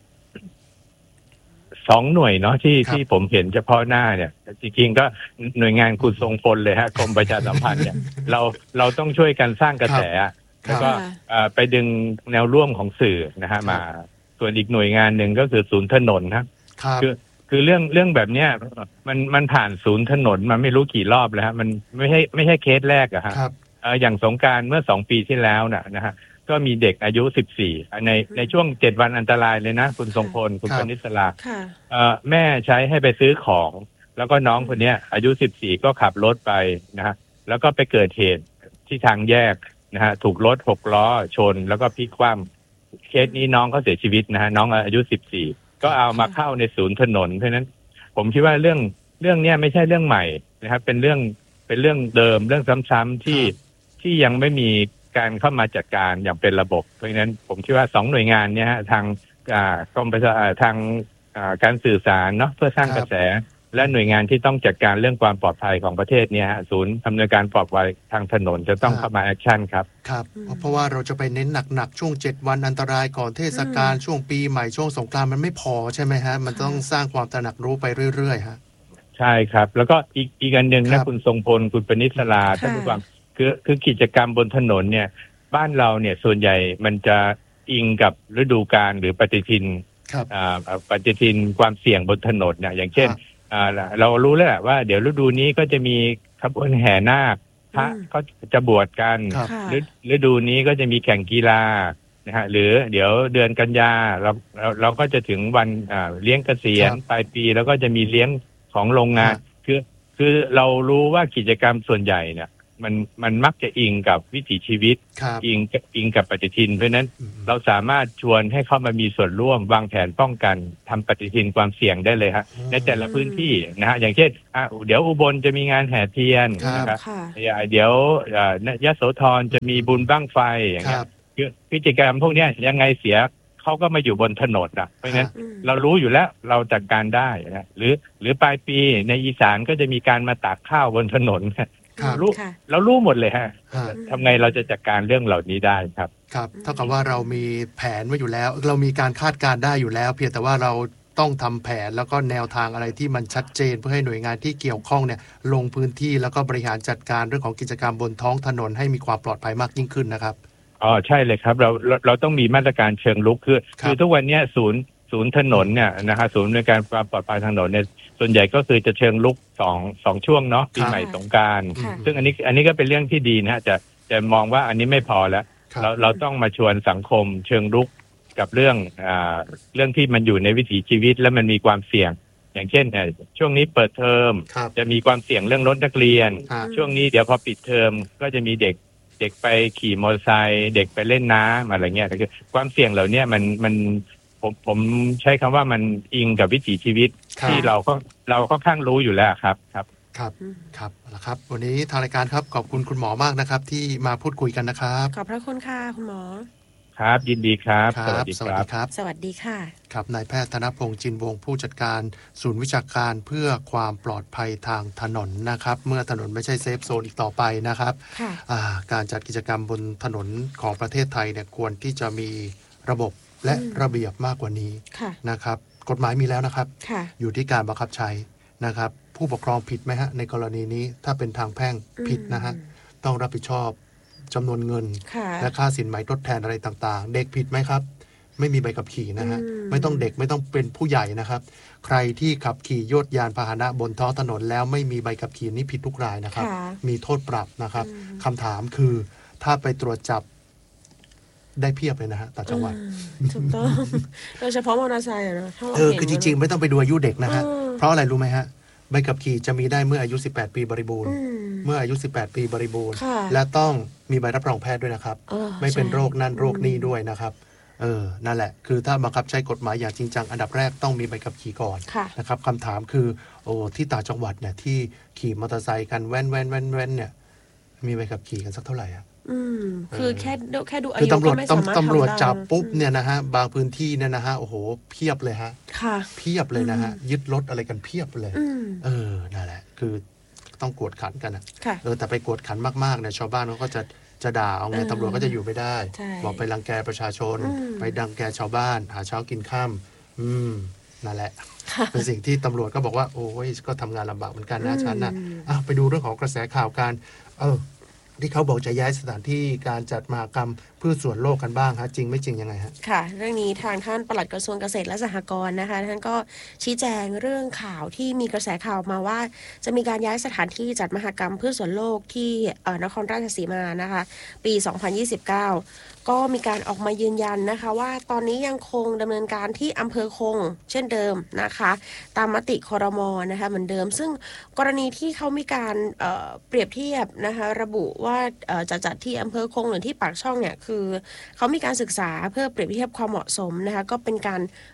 สองหน่วยเนาะที่ที่ผมเห็นเฉพาะหน้าเนี่ยจริงๆก็หน่วยงานคุณทรงพลเลยฮะกรมประชาสัมพันธ์เนี่ยเราเราต้องช่วยกันสร้างกระแสแล้วก็ไปดึงแนวร่วมของสื่อนะฮะมาส่วนอีกหน่วยงานหนึ่งก็คือศูนย์ถนนครับคือคือเรื่องเรื่องแบบเนี้ยมันมันผ่านศูนย์ถนนมาไม่รู้กี่รอบแล้วฮะมันไม่ใช่ไม่ใช่เคสแรกอะฮะอย่างสงกรานต์เมื่อสองปีที่แล้วน่ะนะฮะก็มีเด็กอายุสิบสี่ในในช่วงเจ็ดวันอันตรายเลยนะคุณทรงพลคุณปณิสราแม่ใช้ให้ไปซื้อของแล้วก็น้องคนนี้อายุสิบสี่ก็ขับรถไปนะฮะแล้วก็ไปเกิดเหตุที่ทางแยกนะฮะถูกรถหกล้อชนแล้วก็พลิกคว่ำเคสนี้น้องเขาเสียชีวิตนะฮะน้องอายุสิบสี่ก็เอามาเข้าในศูนย์ถนนเพราะฉะนั้นผมคิดว่าเรื่องเรื่องนี้ไม่ใช่เรื่องใหม่นะครับเป็นเรื่องเป็นเรื่องเดิมเรื่องซ้ำๆที่ที่ยังไม่มีการเข้ามาจัดการอย่างเป็นระบบเพราะฉะนั้นผมคิดว่าสองหน่วยงานนี้ฮะทางกรมประชาทางการสื่อสารเนาะเพื่อสร้างกระแสและหน่วยงานที่ต้องจัดการเรื่องความปลอดภัยของประเทศเนี่ยฮะศูนย์อำนวยการปลอดภัยทางถนนจะต้องเข้ามาแอคชั่นครับครับเพราะว่าเราจะไปเน้นหนักๆช่วงเจ็ดวันอันตรายก่อนเทศกาลช่วงปีใหม่ช่วงสงกรานต์มันไม่พอใช่ไหมฮะมันต้องสร้างความตระหนักรู้ไปเรื่อยๆฮะใช่ครับแล้วก็อีกอีกอันหนึ่งนะคุณทรงพลคุณปณิศราท่านผู้ฟังคือคือกิจกรรมบนถนนเนี่ยบ้านเราเนี่ยส่วนใหญ่มันจะอิงกับฤดูกาลหรือปฏิทินปฏิทินความเสี่ยงบนถนนเนี่ยอย่างเช่นเรารู้แล้วแหละว่าเดี๋ยวฤดูนี้ก็จะมีขบวนแห่นาคพระก็จะบวชกันฤดูนี้ก็จะมีแข่งกีฬานะฮะหรือเดี๋ยวเดือนกันยาเราเราเราก็จะถึงวันเลี้ยงเกษียณปลายปีแล้วก็จะมีเลี้ยงของโรงงานคือคือเรารู้ว่ากิจกรรมส่วนใหญ่เนี่ยมันมันมักจะอิงกับวิถีชีวิตอิงอิงกับปฏิทินเพราะฉะนั้นเราสามารถชวนให้เข้ามามีส่วนร่วมวางแผนป้องกันทำปฏิทินความเสี่ยงได้เลยฮะในแต่ละพื้นที่นะฮะอย่างเช่นอ่ะเดี๋ยวอุบลจะมีงานแห่เทียนนะครับเดี๋ยวยโสธรจะมีบุญบั้งไฟอย่างเงี้ยคือกิจกรรมพวกนี้ยังไงเสียเขาก็มาอยู่บนถนนนะเพราะฉะนั้นเรารู้อยู่แล้วเราจัดการได้นะหรือหรือปลายปีในอีสานก็จะมีการมาตากข้าวบนถนนรู้เรารู้หมดเลยฮะทำไงเราจะจัดการเรื่องเหล่านี้ได้ครับครับเท่ากับว่าเรามีแผนไว้อยู่แล้วเรามีการคาดการณ์ได้อยู่แล้วเพียงแต่ว่าเราต้องทำแผนแล้วก็แนวทางอะไรที่มันชัดเจนเพื่อให้หน่วยงานที่เกี่ยวข้องเนี่ยลงพื้นที่แล้วก็บริหารจัดการเรื่องของกิจกรรมบนท้องถนนให้มีความปลอดภัยมากยิ่งขึ้นนะครับอ๋อใช่เลยครับเราเราเราต้องมีมาตรการเชิงลุกคือคือทุกวันนี้ศูนย์ศูนย์ถนนเนี่ยนะฮะศูนย์ในการความปลอดภัยทางถนนเนี่ยส่วนใหญ่ก็คือจะเชิงลุกสองสองช่วงเนาะปีใหม่สงกรานต์ซึ่งอันนี้อันนี้ก็เป็นเรื่องที่ดีนะฮะจะจะมองว่าอันนี้ไม่พอแล้วเราเราต้องมาชวนสังคมเชิงลุกกับเรื่องอ่าเรื่องที่มันอยู่ในวิถีชีวิตและมันมีความเสี่ยงอย่างเช่นช่วงนี้เปิดเทอมจะมีความเสี่ยงเรื่องรถนักเรียนช่วงนี้เดี๋ยวพอปิดเทอมก็จะมีเด็กเด็กไปขี่มอเตอร์ไซค์เด็กไปเล่นน้ำอะไรเงี้ยคือความเสี่ยงเหล่านี้มันมันผมผมใช้คำว่ามันอิงกับวิถีชีวิตที่เราก็เราก็ค่อนข้างรู้อยู่แล้วครับครับครับครับแล้วครับวันนี้ทางรายการครับขอบคุณคุณหมอมากนะครับที่มาพูดคุยกันนะครับขอบพระคุณค่ะคุณหมอครับยินดีครับสวัสดีครับสวัสดีค่ะครับนายแพทย์ธนพงษ์จินวงศ์ผู้จัดการศูนย์วิชาการเพื่อความปลอดภัยทางถนนนะครับเมื่อถนนไม่ใช่เซฟโซนอีกต่อไปนะครับการจัดกิจกรรมบนถนนของประเทศไทยเนี่ยควรที่จะมีระบบและระเบียบมากกว่านี้นะครับกฎหมายมีแล้วนะครับอยู่ที่การบังคับใช้นะครับผู้ปกครองผิดไหมฮะในกรณีนี้ถ้าเป็นทางแพ่งผิดนะฮะต้องรับผิดชอบจำนวนเงินและค่าสินไหมทดแทนอะไรต่างๆเด็กผิดไหมครับไม่มีใบขับขี่นะฮะไม่ต้องเด็กไม่ต้องเป็นผู้ใหญ่นะครับใครที่ขับขี่ยวดยานพาหนะบนท้องถนนแล้วไม่มีใบขับขี่นี่ผิดทุกรายนะครับมีโทษปรับนะครับคำถามคือถ้าไปตรวจจับได้เพียบเลยนะฮะต่างจังหวัดถูกต้องโดยเฉพาะมอเตอร์ไซค์นะเออคือจริงๆไม่ต้องไปดูอายุเด็กนะฮะเพราะอะไรรู้ไหมฮะใบขับขี่จะมีได้เมื่ออายุสิบแปดปีบริบูรณ์เมื่ออายุสิบแปดปีบริบูรณ์และต้องมีใบรับรองแพทย์ด้วยนะครับไม่เป็นโรคนั่นโรคนี้ด้วยนะครับเออนั่นแหละคือถ้าบังคับใช้กฎหมายอย่างจริงจังอันดับแรกต้องมีใบขับขี่ก่อนนะครับคำถามคือโอ้ที่ต่างจังหวัดเนี่ยที่ขี่มอเตอร์ไซค์กันแว่นแว่นแว่นแว่นเนี่ยมีใบขับขี่กันสักเท่าไหร่อ่ะอืมคือแค่แค่ดูอายุก็ไม่สามารถทำได้ตำรวจจับปุ๊บเนี่ยนะฮะบางพื้นที่เนี่ยนะฮะโอ้โหเพียบเลยฮะค่ะเพียบเลยนะฮะยึดรถอะไรกันเพียบเลยเออนั่นแหละคือต้องกวดขันกันนะเออแต่ไปกวดขันมากๆเนี่ยชาวบ้านเขาก็จะจะด่าเอาไงตำรวจก็จะอยู่ไม่ได้บอกไปรังแกประชาชนไปดังแกชาวบ้านหาเช้ากินค่ำอืมนั่นแหละเป็นสิ่งที่ตำรวจก็บอกว่าโอ้ยก็ทำงานลำบากเหมือนกันนะฉันน่ะอ่ะไปดูเรื่องของกระแสข่าวการเออที่เขาบอกจะย้ายสถานที่การจัดมหกรรมเพื่อส่วนโลกกันบ้างฮะจริงไม่จริงยังไงฮะค่ะเรื่องนี้ทางท่านปลัดกระทรวงเกษตรและสหกรณ์นะคะท่านก็ชี้แจงเรื่องข่าวที่มีกระแสข่าวมาว่าจะมีการย้ายสถานที่จัดมหกรรมเพื่อส่วนโลกที่นครราชสีมานะคะปีสองพันยี่สิบเก้าก็มีการออกมายืนยันนะคะว่าตอนนี้ยังคงดำเนินการที่อำเภอคงเช่นเดิมนะคะตามมติครม.นะคะเหมือนเดิมซึ่งกรณีที่เขามีการเอ่อเปรียบเทียบนะคะระบุว่าจะจัดที่อำเภอคงหรือที่ปากช่องเนี่ยคือเขามีการศึกษาเพื่อเปรียบเทียบความเหมาะสมนะคะก็เป็นการ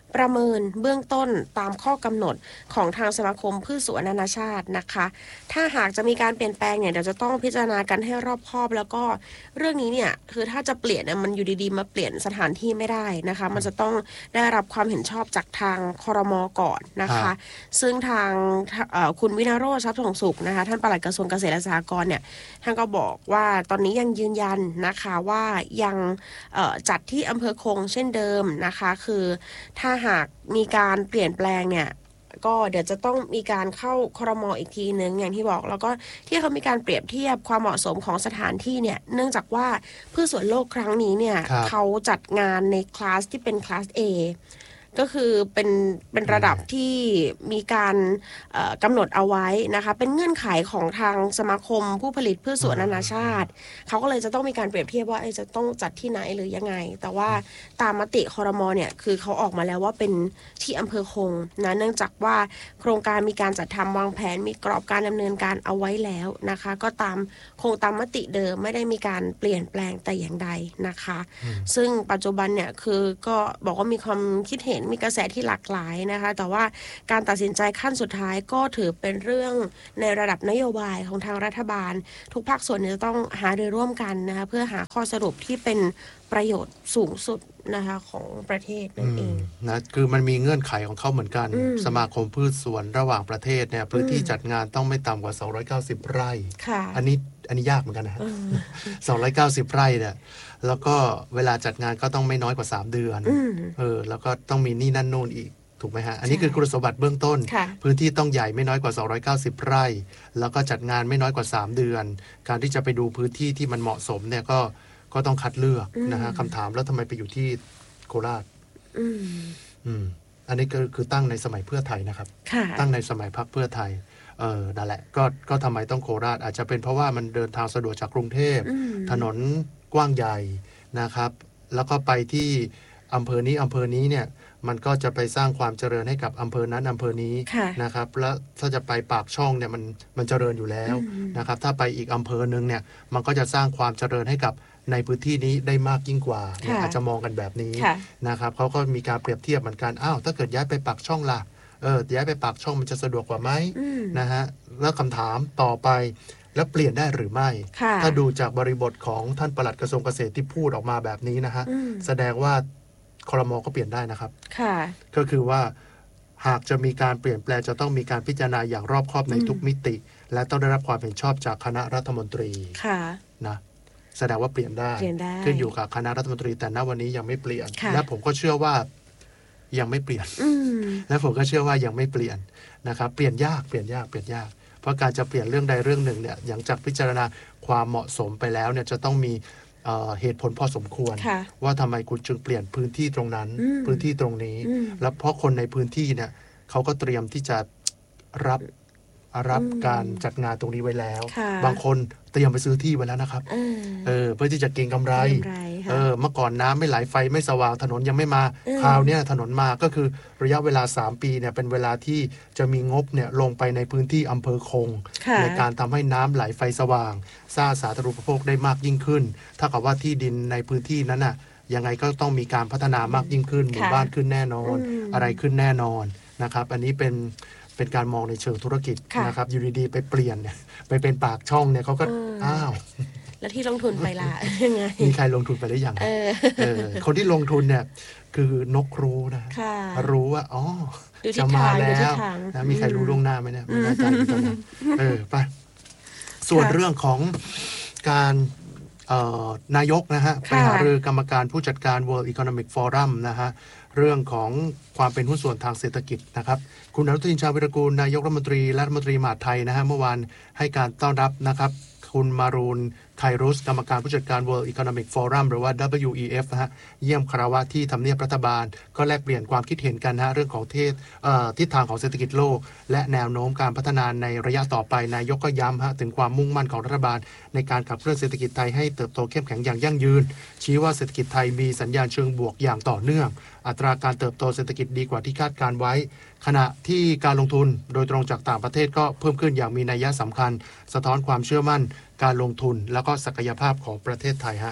ประเมินเบื้องต้นตามข้อกำหนดของทางสมาคมพืชสวนนานาชาตินะคะถ้าหากจะมีการเปลี่ยนแปลงเนี่ยเดี๋ยวจะต้องพิจารณากันให้รอบคอบแล้วก็เรื่องนี้เนี่ยคือถ้าจะเปลี่ยนเนี่ยมันอยู่ดีๆมาเปลี่ยนสถานที่ไม่ได้นะคะมันจะต้องได้รับความเห็นชอบจากทางครม.ก่อนนะคะซึ่งทางคุณวินาโรจน์ทรัพย์ส่งสุขนะคะท่านปลัดกระทรวงเกษตรและสหกรณ์เนี่ยท่านก็บอกว่าตอนนี้ยังยืนยันนะคะว่ายังจัดที่อำเภอคงเช่นเดิมนะคะคือถ้าหากมีการเปลี่ยนแปลงเนี่ยก็เดี๋ยวจะต้องมีการเข้าครม.อีกทีนึงอย่างที่บอกแล้วก็ที่เขามีการเปรียบเทียบความเหมาะสมของสถานที่เนี่ยเนื่องจากว่าพืชสวนโลกครั้งนี้เนี่ยเขาจัดงานในคลาสที่เป็นคลาส Aก็คือเป็นเป็นระดับที่มีการกำหนดเอาไว้นะคะเป็นเงื่อนไขของทางสมาคมผู้ผลิตพืชสวนนานาชาติเขาก็เลยจะต้องมีการเปรียบเทียบว่าจะต้องจัดที่ไหนหรือยังไงแต่ว่าตามมติครม.เนี่ยคือเขาออกมาแล้วว่าเป็นที่อำเภอคงนะเนื่องจากว่าโครงการมีการจัดทำวางแผนมีกรอบการดำเนินการเอาไว้แล้วนะคะก็ตามคงตามมติเดิมไม่ได้มีการเปลี่ยนแปลงแต่อย่างใดนะคะซึ่งปัจจุบันเนี่ยคือก็บอกว่ามีความคิดเห็นมีกระแสที่หลากหลายนะคะแต่ว่าการตัดสินใจขั้นสุดท้ายก็ถือเป็นเรื่องในระดับนโยบายของทางรัฐบาลทุกภาคส่วนจะต้องหารือร่วมกันนะคะเพื่อหาข้อสรุปที่เป็นประโยชน์สูงสุดนะคะของประเทศนั่นเองนะคือมันมีเงื่อนไขของเขาเหมือนกันสมาคมพืชสวนระหว่างประเทศเนี่ยพื้นที่จัดงานต้องไม่ต่ำกว่าสองร้อยเก้าสิบไร่อันนี้อันนี้ยากเหมือนกันนะฮะสองร้อยเก้าสิบไร่เนี่ยแล้วก็เวลาจัดงานก็ต้องไม่น้อยกว่าสามเดือนเออแล้วก็ต้องมีนี่นั่นโน่นอีกถูกไหมฮะอันนี้คือคุณสมบัติเบื้องต้นพื้นที่ต้องใหญ่ไม่น้อยกว่าสองร้อยเก้าสิบไร่แล้วก็จัดงานไม่น้อยกว่าสามเดือนการที่จะไปดูพื้นที่ที่มันเหมาะสมเนี่ยก็ก็ต้องคัดเลือกนะฮะคำถามแล้วทำไมไปอยู่ที่โคราชอืมอืมอันนี้ก็คือตั้งในสมัยเพื่อไทยนะครับตั้งในสมัยพรรคเพื่อไทยเออนั่นแหละก็ก็ทำไมต้องโคราชอาจจะเป็นเพราะว่ามันเดินทางสะดวกจากกรุงเทพถนนกว้างใหญ่นะครับแล้วก็ไปที่อำเภอนี้อำเภอนี้เนี่ยมันก็จะไปสร้างความเจริญให้กับอำเภอนั้นอำเภอนี้นะครับแล้วถ้าจะไปปากช่องเนี่ยมันมันเจริญอยู่แล้วนะครับถ้าไปอีกอำเภอนึงเนี่ยมันก็จะสร้างความเจริญให้กับในพื้นที่นี้ได้มากยิ่งกว่าอาจจะมองกันแบบนี้นะครับเขาก็มีการเปรียบเทียบเหมือนกันอ้าวถ้าเกิดย้ายไปปากช่องล่ะเออย้ายไปปากช่องมันจะสะดวกกว่าไหมนะฮะแล้วคำถามต่อไปแล้วเปลี่ยนได้หรือไม่ถ้าดูจากบริบทของท่านปลัดกระทรวงเกษตรที่พูดออกมาแบบนี้นะฮะแสดงว่าครม.ก็เปลี่ยนได้นะครับก็คือว่าหากจะมีการเปลี่ยนแปลงจะต้องมีการพิจารณาอย่างรอบคอบในทุกมิติและต้องได้รับความเห็นชอบจากคณะรัฐมนตรีนะแสดงว่าเปลี่ยนได้ขึ้นอยู่กับคณะรัฐมนตรีแต่ณวันนี้ยังไม่เปลี่ยนและผมก็เชื่อว่ายังไม่เปลี่ยนและผมก็เชื่อว่ายังไม่เปลี่ยนนะครับเปลี่ยนยากเปลี่ยนยากเปลี่ยนยากเพราะการจะเปลี่ยนเรื่องใดเรื่องหนึ่งเนี่ยหลังจากพิจารณาความเหมาะสมไปแล้วเนี่ยจะต้องมีเหตุผลพอสมควรว่าทำไมคุณจึงเปลี่ยนพื้นที่ตรงนั้นพื้นที่ตรงนี้แล้วเพราะคนในพื้นที่เนี่ยเขาก็เตรียมที่จะรับรับการจัดงานตรงนี้ไว้แล้วบางคนเตรียมไปซื้อที่ไว้แล้วนะครับเออเพื่อที่จะเก็งกำไรเออเมื่อก่อนน้ำไม่ไหลไฟไม่สว่างถนนยังไม่มาคราวนี้ถนนมาก็คือระยะเวลาสามปีเนี่ยเป็นเวลาที่จะมีงบเนี่ยลงไปในพื้นที่อำเภอคงในการทำให้น้ำไหลไฟสว่างสร้างสาธารณูปโภคได้มากยิ่งขึ้นถ้ากับว่าที่ดินในพื้นที่นั้นน่ะยังไงก็ต้องมีการพัฒนามากยิ่งขึ้นหมู่บ้านขึ้นแน่นอนอะไรขึ้นแน่นอนนะครับอันนี้เป็นเป็นการมองในเชิงธุรกิจนะครับอยู่ดีๆไปเปลี่ยนเนี่ยไปเป็นปากช่องเนี่ยเขาก็อ้าวแล้วที่ลงทุนไปล่ะยังไงมีใครลงทุนไปได้อย่างไรคนที่ลงทุนเนี่ยคือนกรู้นะรู้ว่าอ๋อจะมาแล้วนะมีใครรู้ล่วงหน้าไหมเนี่ยไม่แน่ใจเหมือนกันนะเออไปส่วนเรื่องของการนายกนะฮะไปหารือกรรมการผู้จัดการ World Economic Forum นะฮะเรื่องของความเป็นหุ้นส่วนทางเศรษฐกิจนะครับคุณอนุทินชาญวิรากูลนายกรัฐมนตรีและรัฐมนตรีมหาดไทยนะฮะเมื่อวานให้การต้อนรับนะครับคุณมารูนไครุสกรรมการผู้จัดการ World Economic Forum หรือว่า ดับเบิลยู อี เอฟ นะฮะเยี่ยมคารวะที่ทำเนียบรัฐบาลก็แลกเปลี่ยนความคิดเห็นกันนะฮะเรื่องของเทศทิศทางของเศรษฐกิจโลกและแนวโน้มการพัฒนาในระยะต่อไปนายกก็ย้ำฮะถึงความมุ่งมั่นของรัฐบาลในการขับเคลื่อนเศรษฐกิจไทยให้เติบโตเข้มแข็งอย่างยั่งยืนชี้ว่าเศรษฐกิจไทยมีสัญญาณเชิงบวกอย่างต่อเนื่องอัตราการเติบโตเศรษฐกิจดีกว่าที่คาดการไว้ขณะที่การลงทุนโดยตรงจากต่างประเทศก็เพิ่มขึ้นอย่างมีนัยสำคัญสะท้อนความเชื่อมั่นการลงทุนแล้วก็ศักยภาพของประเทศไทยฮะ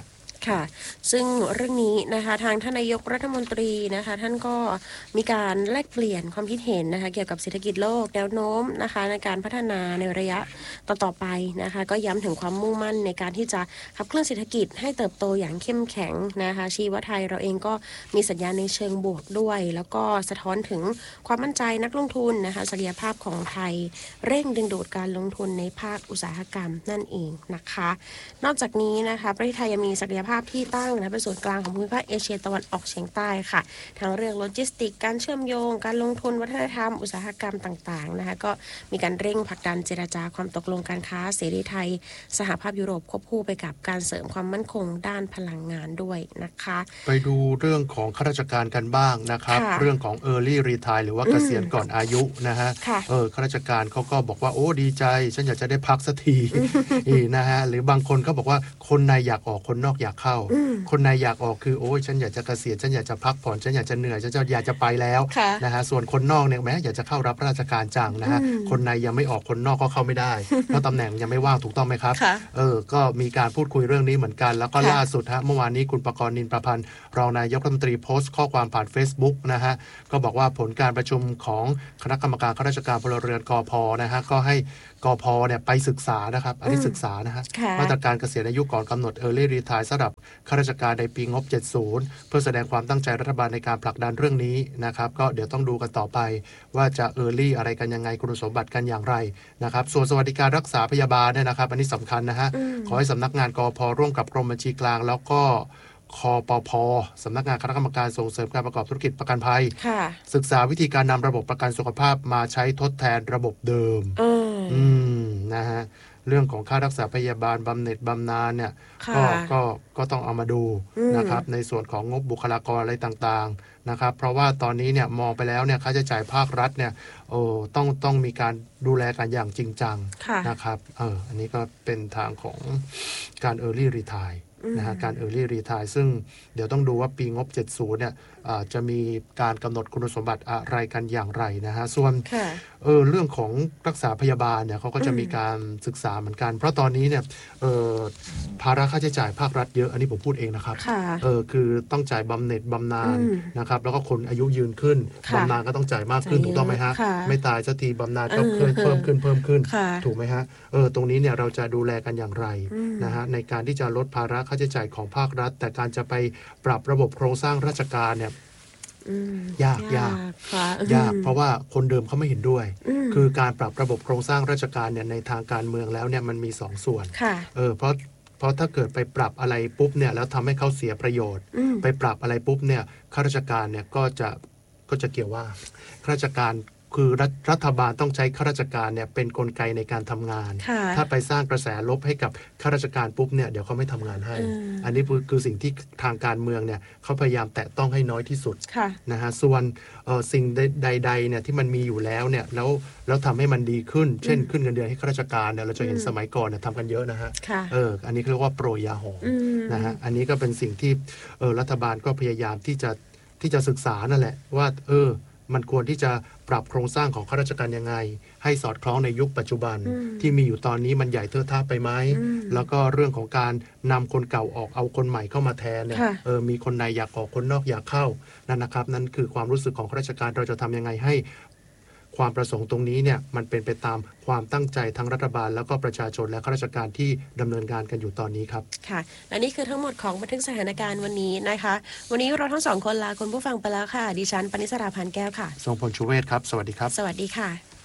ค่ะซึ่งเรื่องนี้นะคะทางท่านนายกรัฐมนตรีนะคะท่านก็มีการแลกเปลี่ยนความคิดเห็นนะคะเกี่ยวกับเศรษฐกิจโลกแนวโน้มนะคะในการพัฒนาในระยะต่อๆไปนะคะก็ย้ำถึงความมุ่งมั่นในการที่จะขับเคลื่อนเศรษฐกิจให้เติบโตอย่างเข้มแข็งนะคะชี้ว่าไทยเราเองก็มีสัญญาณในเชิงบวกด้วยแล้วก็สะท้อนถึงความมั่นใจนักลงทุนนะคะศักยภาพของไทยเร่งดึงดูดการลงทุนในภาคอุตสาหกรรมนั่นเองนะคะนอกจากนี้นะคะประเทศไทยยังมีศักยภาพที่ตั้งนะเป็นศูนย์กลางของภูมิภาคเอเชียตะวันออกเฉียงใต้ค่ะทั้งเรื่องโลจิสติกการเชื่อมโยงการลงทุนวัฒนธรรมอุตสาหกรรมต่างๆนะคะก็มีการเร่งผลักดันเจรจาความตกลงการค้าเสรีไทยสหภาพยุโรปควบคู่ไปกับการเสริมความมั่นคงด้านพลังงานด้วยนะคะไปดูเรื่องของข้าราชการกันบ้างนะครับเรื่องของ Early Retire หรือว่าเกษียณก่อนอายุนะฮะเออข้าราชการเขาก็บอกว่าโอ้ดีใจฉันอยากจะได้พักสักทีนะฮะหรือบางคนเขาบอกว่าคนในอยากออกคนนอกอยากเข้าคนในอยากออกคือโอ้ยฉันอยากจะเกษียณฉันอยากจะพักผ่อนฉันอยากจะเหนื่อยฉันอยากจะไปแล้วนะฮะส่วนคนนอกเนี่ยแม้อยากจะเข้ารับราชการจังนะฮะคนในยังไม่ออกคนนอกก็เข้าไม่ได้เพราะตำแหน่งยังไม่ว่างถูกต้องไหมครับเออก็มีการพูดคุยเรื่องนี้เหมือนกันแล้วก็ล่าสุดฮะเมื่อวานนี้คุณประกรณ์นินประพันธ์รองนายกรัฐมนตรีโพสต์ข้อความผ่าน Facebook นะฮะก็บอกว่าผลการประชุมของคณะกรรมการข้าราชการพลเรือนกพ.นะฮะก็ให้กพ.เนี่ยไปศึกษานะครับอันนี้ศึกษานะฮะมาตรการเกษียณอายุก่อนกำหนด Early Retire สำหรับข้าราชการในปีงบเจ็ดสิบเพื่อแสดงความตั้งใจรัฐบาลในการผลักดันเรื่องนี้นะครับก็เดี๋ยวต้องดูกันต่อไปว่าจะ Early อะไรกันยังไงคุณสมบัติกันอย่างไรนะครับส่วนสวัสดิการรักษาพยาบาลเนี่ยนะครับอันนี้สำคัญนะฮะขอให้สำนักงานกพ.ร่วมกับกรมบัญชีกลางแล้วก็คปพ.สำนักงานคณะกรรมการส่งเสริมการประกอบธุรกิจประกันภัยศึกษาวิธีการนำระบบประกันสุขภาพมาใช้ทดแทนระบบเดิมอืมนะฮะเรื่องของค่ารักษาพยาบาลบำเหน็จบำนาญเนี่ยก็ก็ก็ต้องเอามาดูนะครับในส่วนของงบบุคลากรอะไรต่างๆนะครับเพราะว่าตอนนี้เนี่ยมองไปแล้วเนี่ยค่าใช้จ่ายภาครัฐเนี่ยโอ้ต้องต้องมีการดูแลกันอย่างจริงจังนะครับเอออันนี้ก็เป็นทางของการ Early Retireนะฮะการ Early Retire ซึ่งเดี๋ยวต้องดูว่าปีงบเจ็ดสิบเนี่ยจะมีการกำหนดคุณสมบัติอะไรกันอย่างไรนะฮะส่วนเออเรื่องของรักษาพยาบาลเนี่ยเขาก็จะมีการศึกษาเหมือนกันเพราะตอนนี้เนี่ยเออภาระค่าใช้จ่ายภาครัฐเยอะอันนี้ผมพูดเองนะครับเออคือต้องจ่ายบำเหน็จบำนาญนะครับแล้วก็คนอายุยืนขึ้นบำนาญก็ต้องจ่ายมากขึ้นถูกต้องไหมฮะไม่ตายสักทีบำนาญก็เพิ่มเพิ่มขึ้นเพิ่มขึ้นถูกไหมฮะเออตรงนี้เนี่ยเราจะดูแลกันอย่างไรนะฮะในการที่จะลดภาระค่าใช้จ่ายของภาครัฐแต่การจะไปปรับระบบโครงสร้างราชการเนี่ยยากยากยากเพราะว่าคนเดิมเขาไม่เห็นด้วยคือการปรับระบบโครงสร้างราชการเนี่ยในทางการเมืองแล้วเนี่ยมันมีสองส่วนเออเพราะเพราะถ้าเกิดไปปรับอะไรปุ๊บเนี่ยแล้วทำให้เขาเสียประโยชน์ไปปรับอะไรปุ๊บเนี่ยข้าราชการเนี่ยก็จะก็จะเกี่ยวว่าข้าราชการคือรัฐรัฐบาลต้องใช้ข้าราชการเนี่ยเป็นกลไกในการทำงานถ้าไปสร้างกระแสลบให้กับข้าราชการปุ๊บเนี่ยเดี๋ยวเขาไม่ทำงานให้ อ, อันนี้คือสิ่งที่ทางการเมืองเนี่ยเขาพยายามแตะต้องให้น้อยที่สุดนะฮะส่วนสิ่งใดๆเนี่ยที่มันมีอยู่แล้วเนี่ยแล้วแล้วทำให้มันดีขึ้นเช่นขึ้นเงินเดือนให้ข้าราชการเนี่ยเราจะเห็นสมัยก่อนเนี่ยทำกันเยอะนะฮะเอออันนี้เรียกว่าโปรยยาหอมนะฮะอันนี้ก็เป็นสิ่งที่เออรัฐบาลก็พยายามที่จะที่จะศึกษานั่นแหละว่าเออมันควรที่จะปรับโครงสร้างของข้าราชการยังไงให้สอดคล้องในยุคปัจจุบันที่มีอยู่ตอนนี้มันใหญ่เทอะทะไปไหมแล้วก็เรื่องของการนำคนเก่าออกเอาคนใหม่เข้ามาแทนเนี่ยเออมีคนในอยากออกคนนอกอยากเข้านั่นนะครับนั่นคือความรู้สึกของข้าราชการเราจะทำยังไงให้ความประสงค์ตรงนี้เนี่ยมันเป็นไปตามความตั้งใจทั้งรัฐบาลแล้วก็ประชาชนและข้าราชการที่ดำเนินงานกันอยู่ตอนนี้ครับค่ะและนี่คือทั้งหมดของบันทึกสถานการณ์วันนี้นะคะวันนี้เราทั้งสองคนลาคุณผู้ฟังไปแล้วค่ะดิฉันปณิสรา พานแก้วค่ะทรงพลชูเวศครับสวัสดีครับสวัสดีค่ะ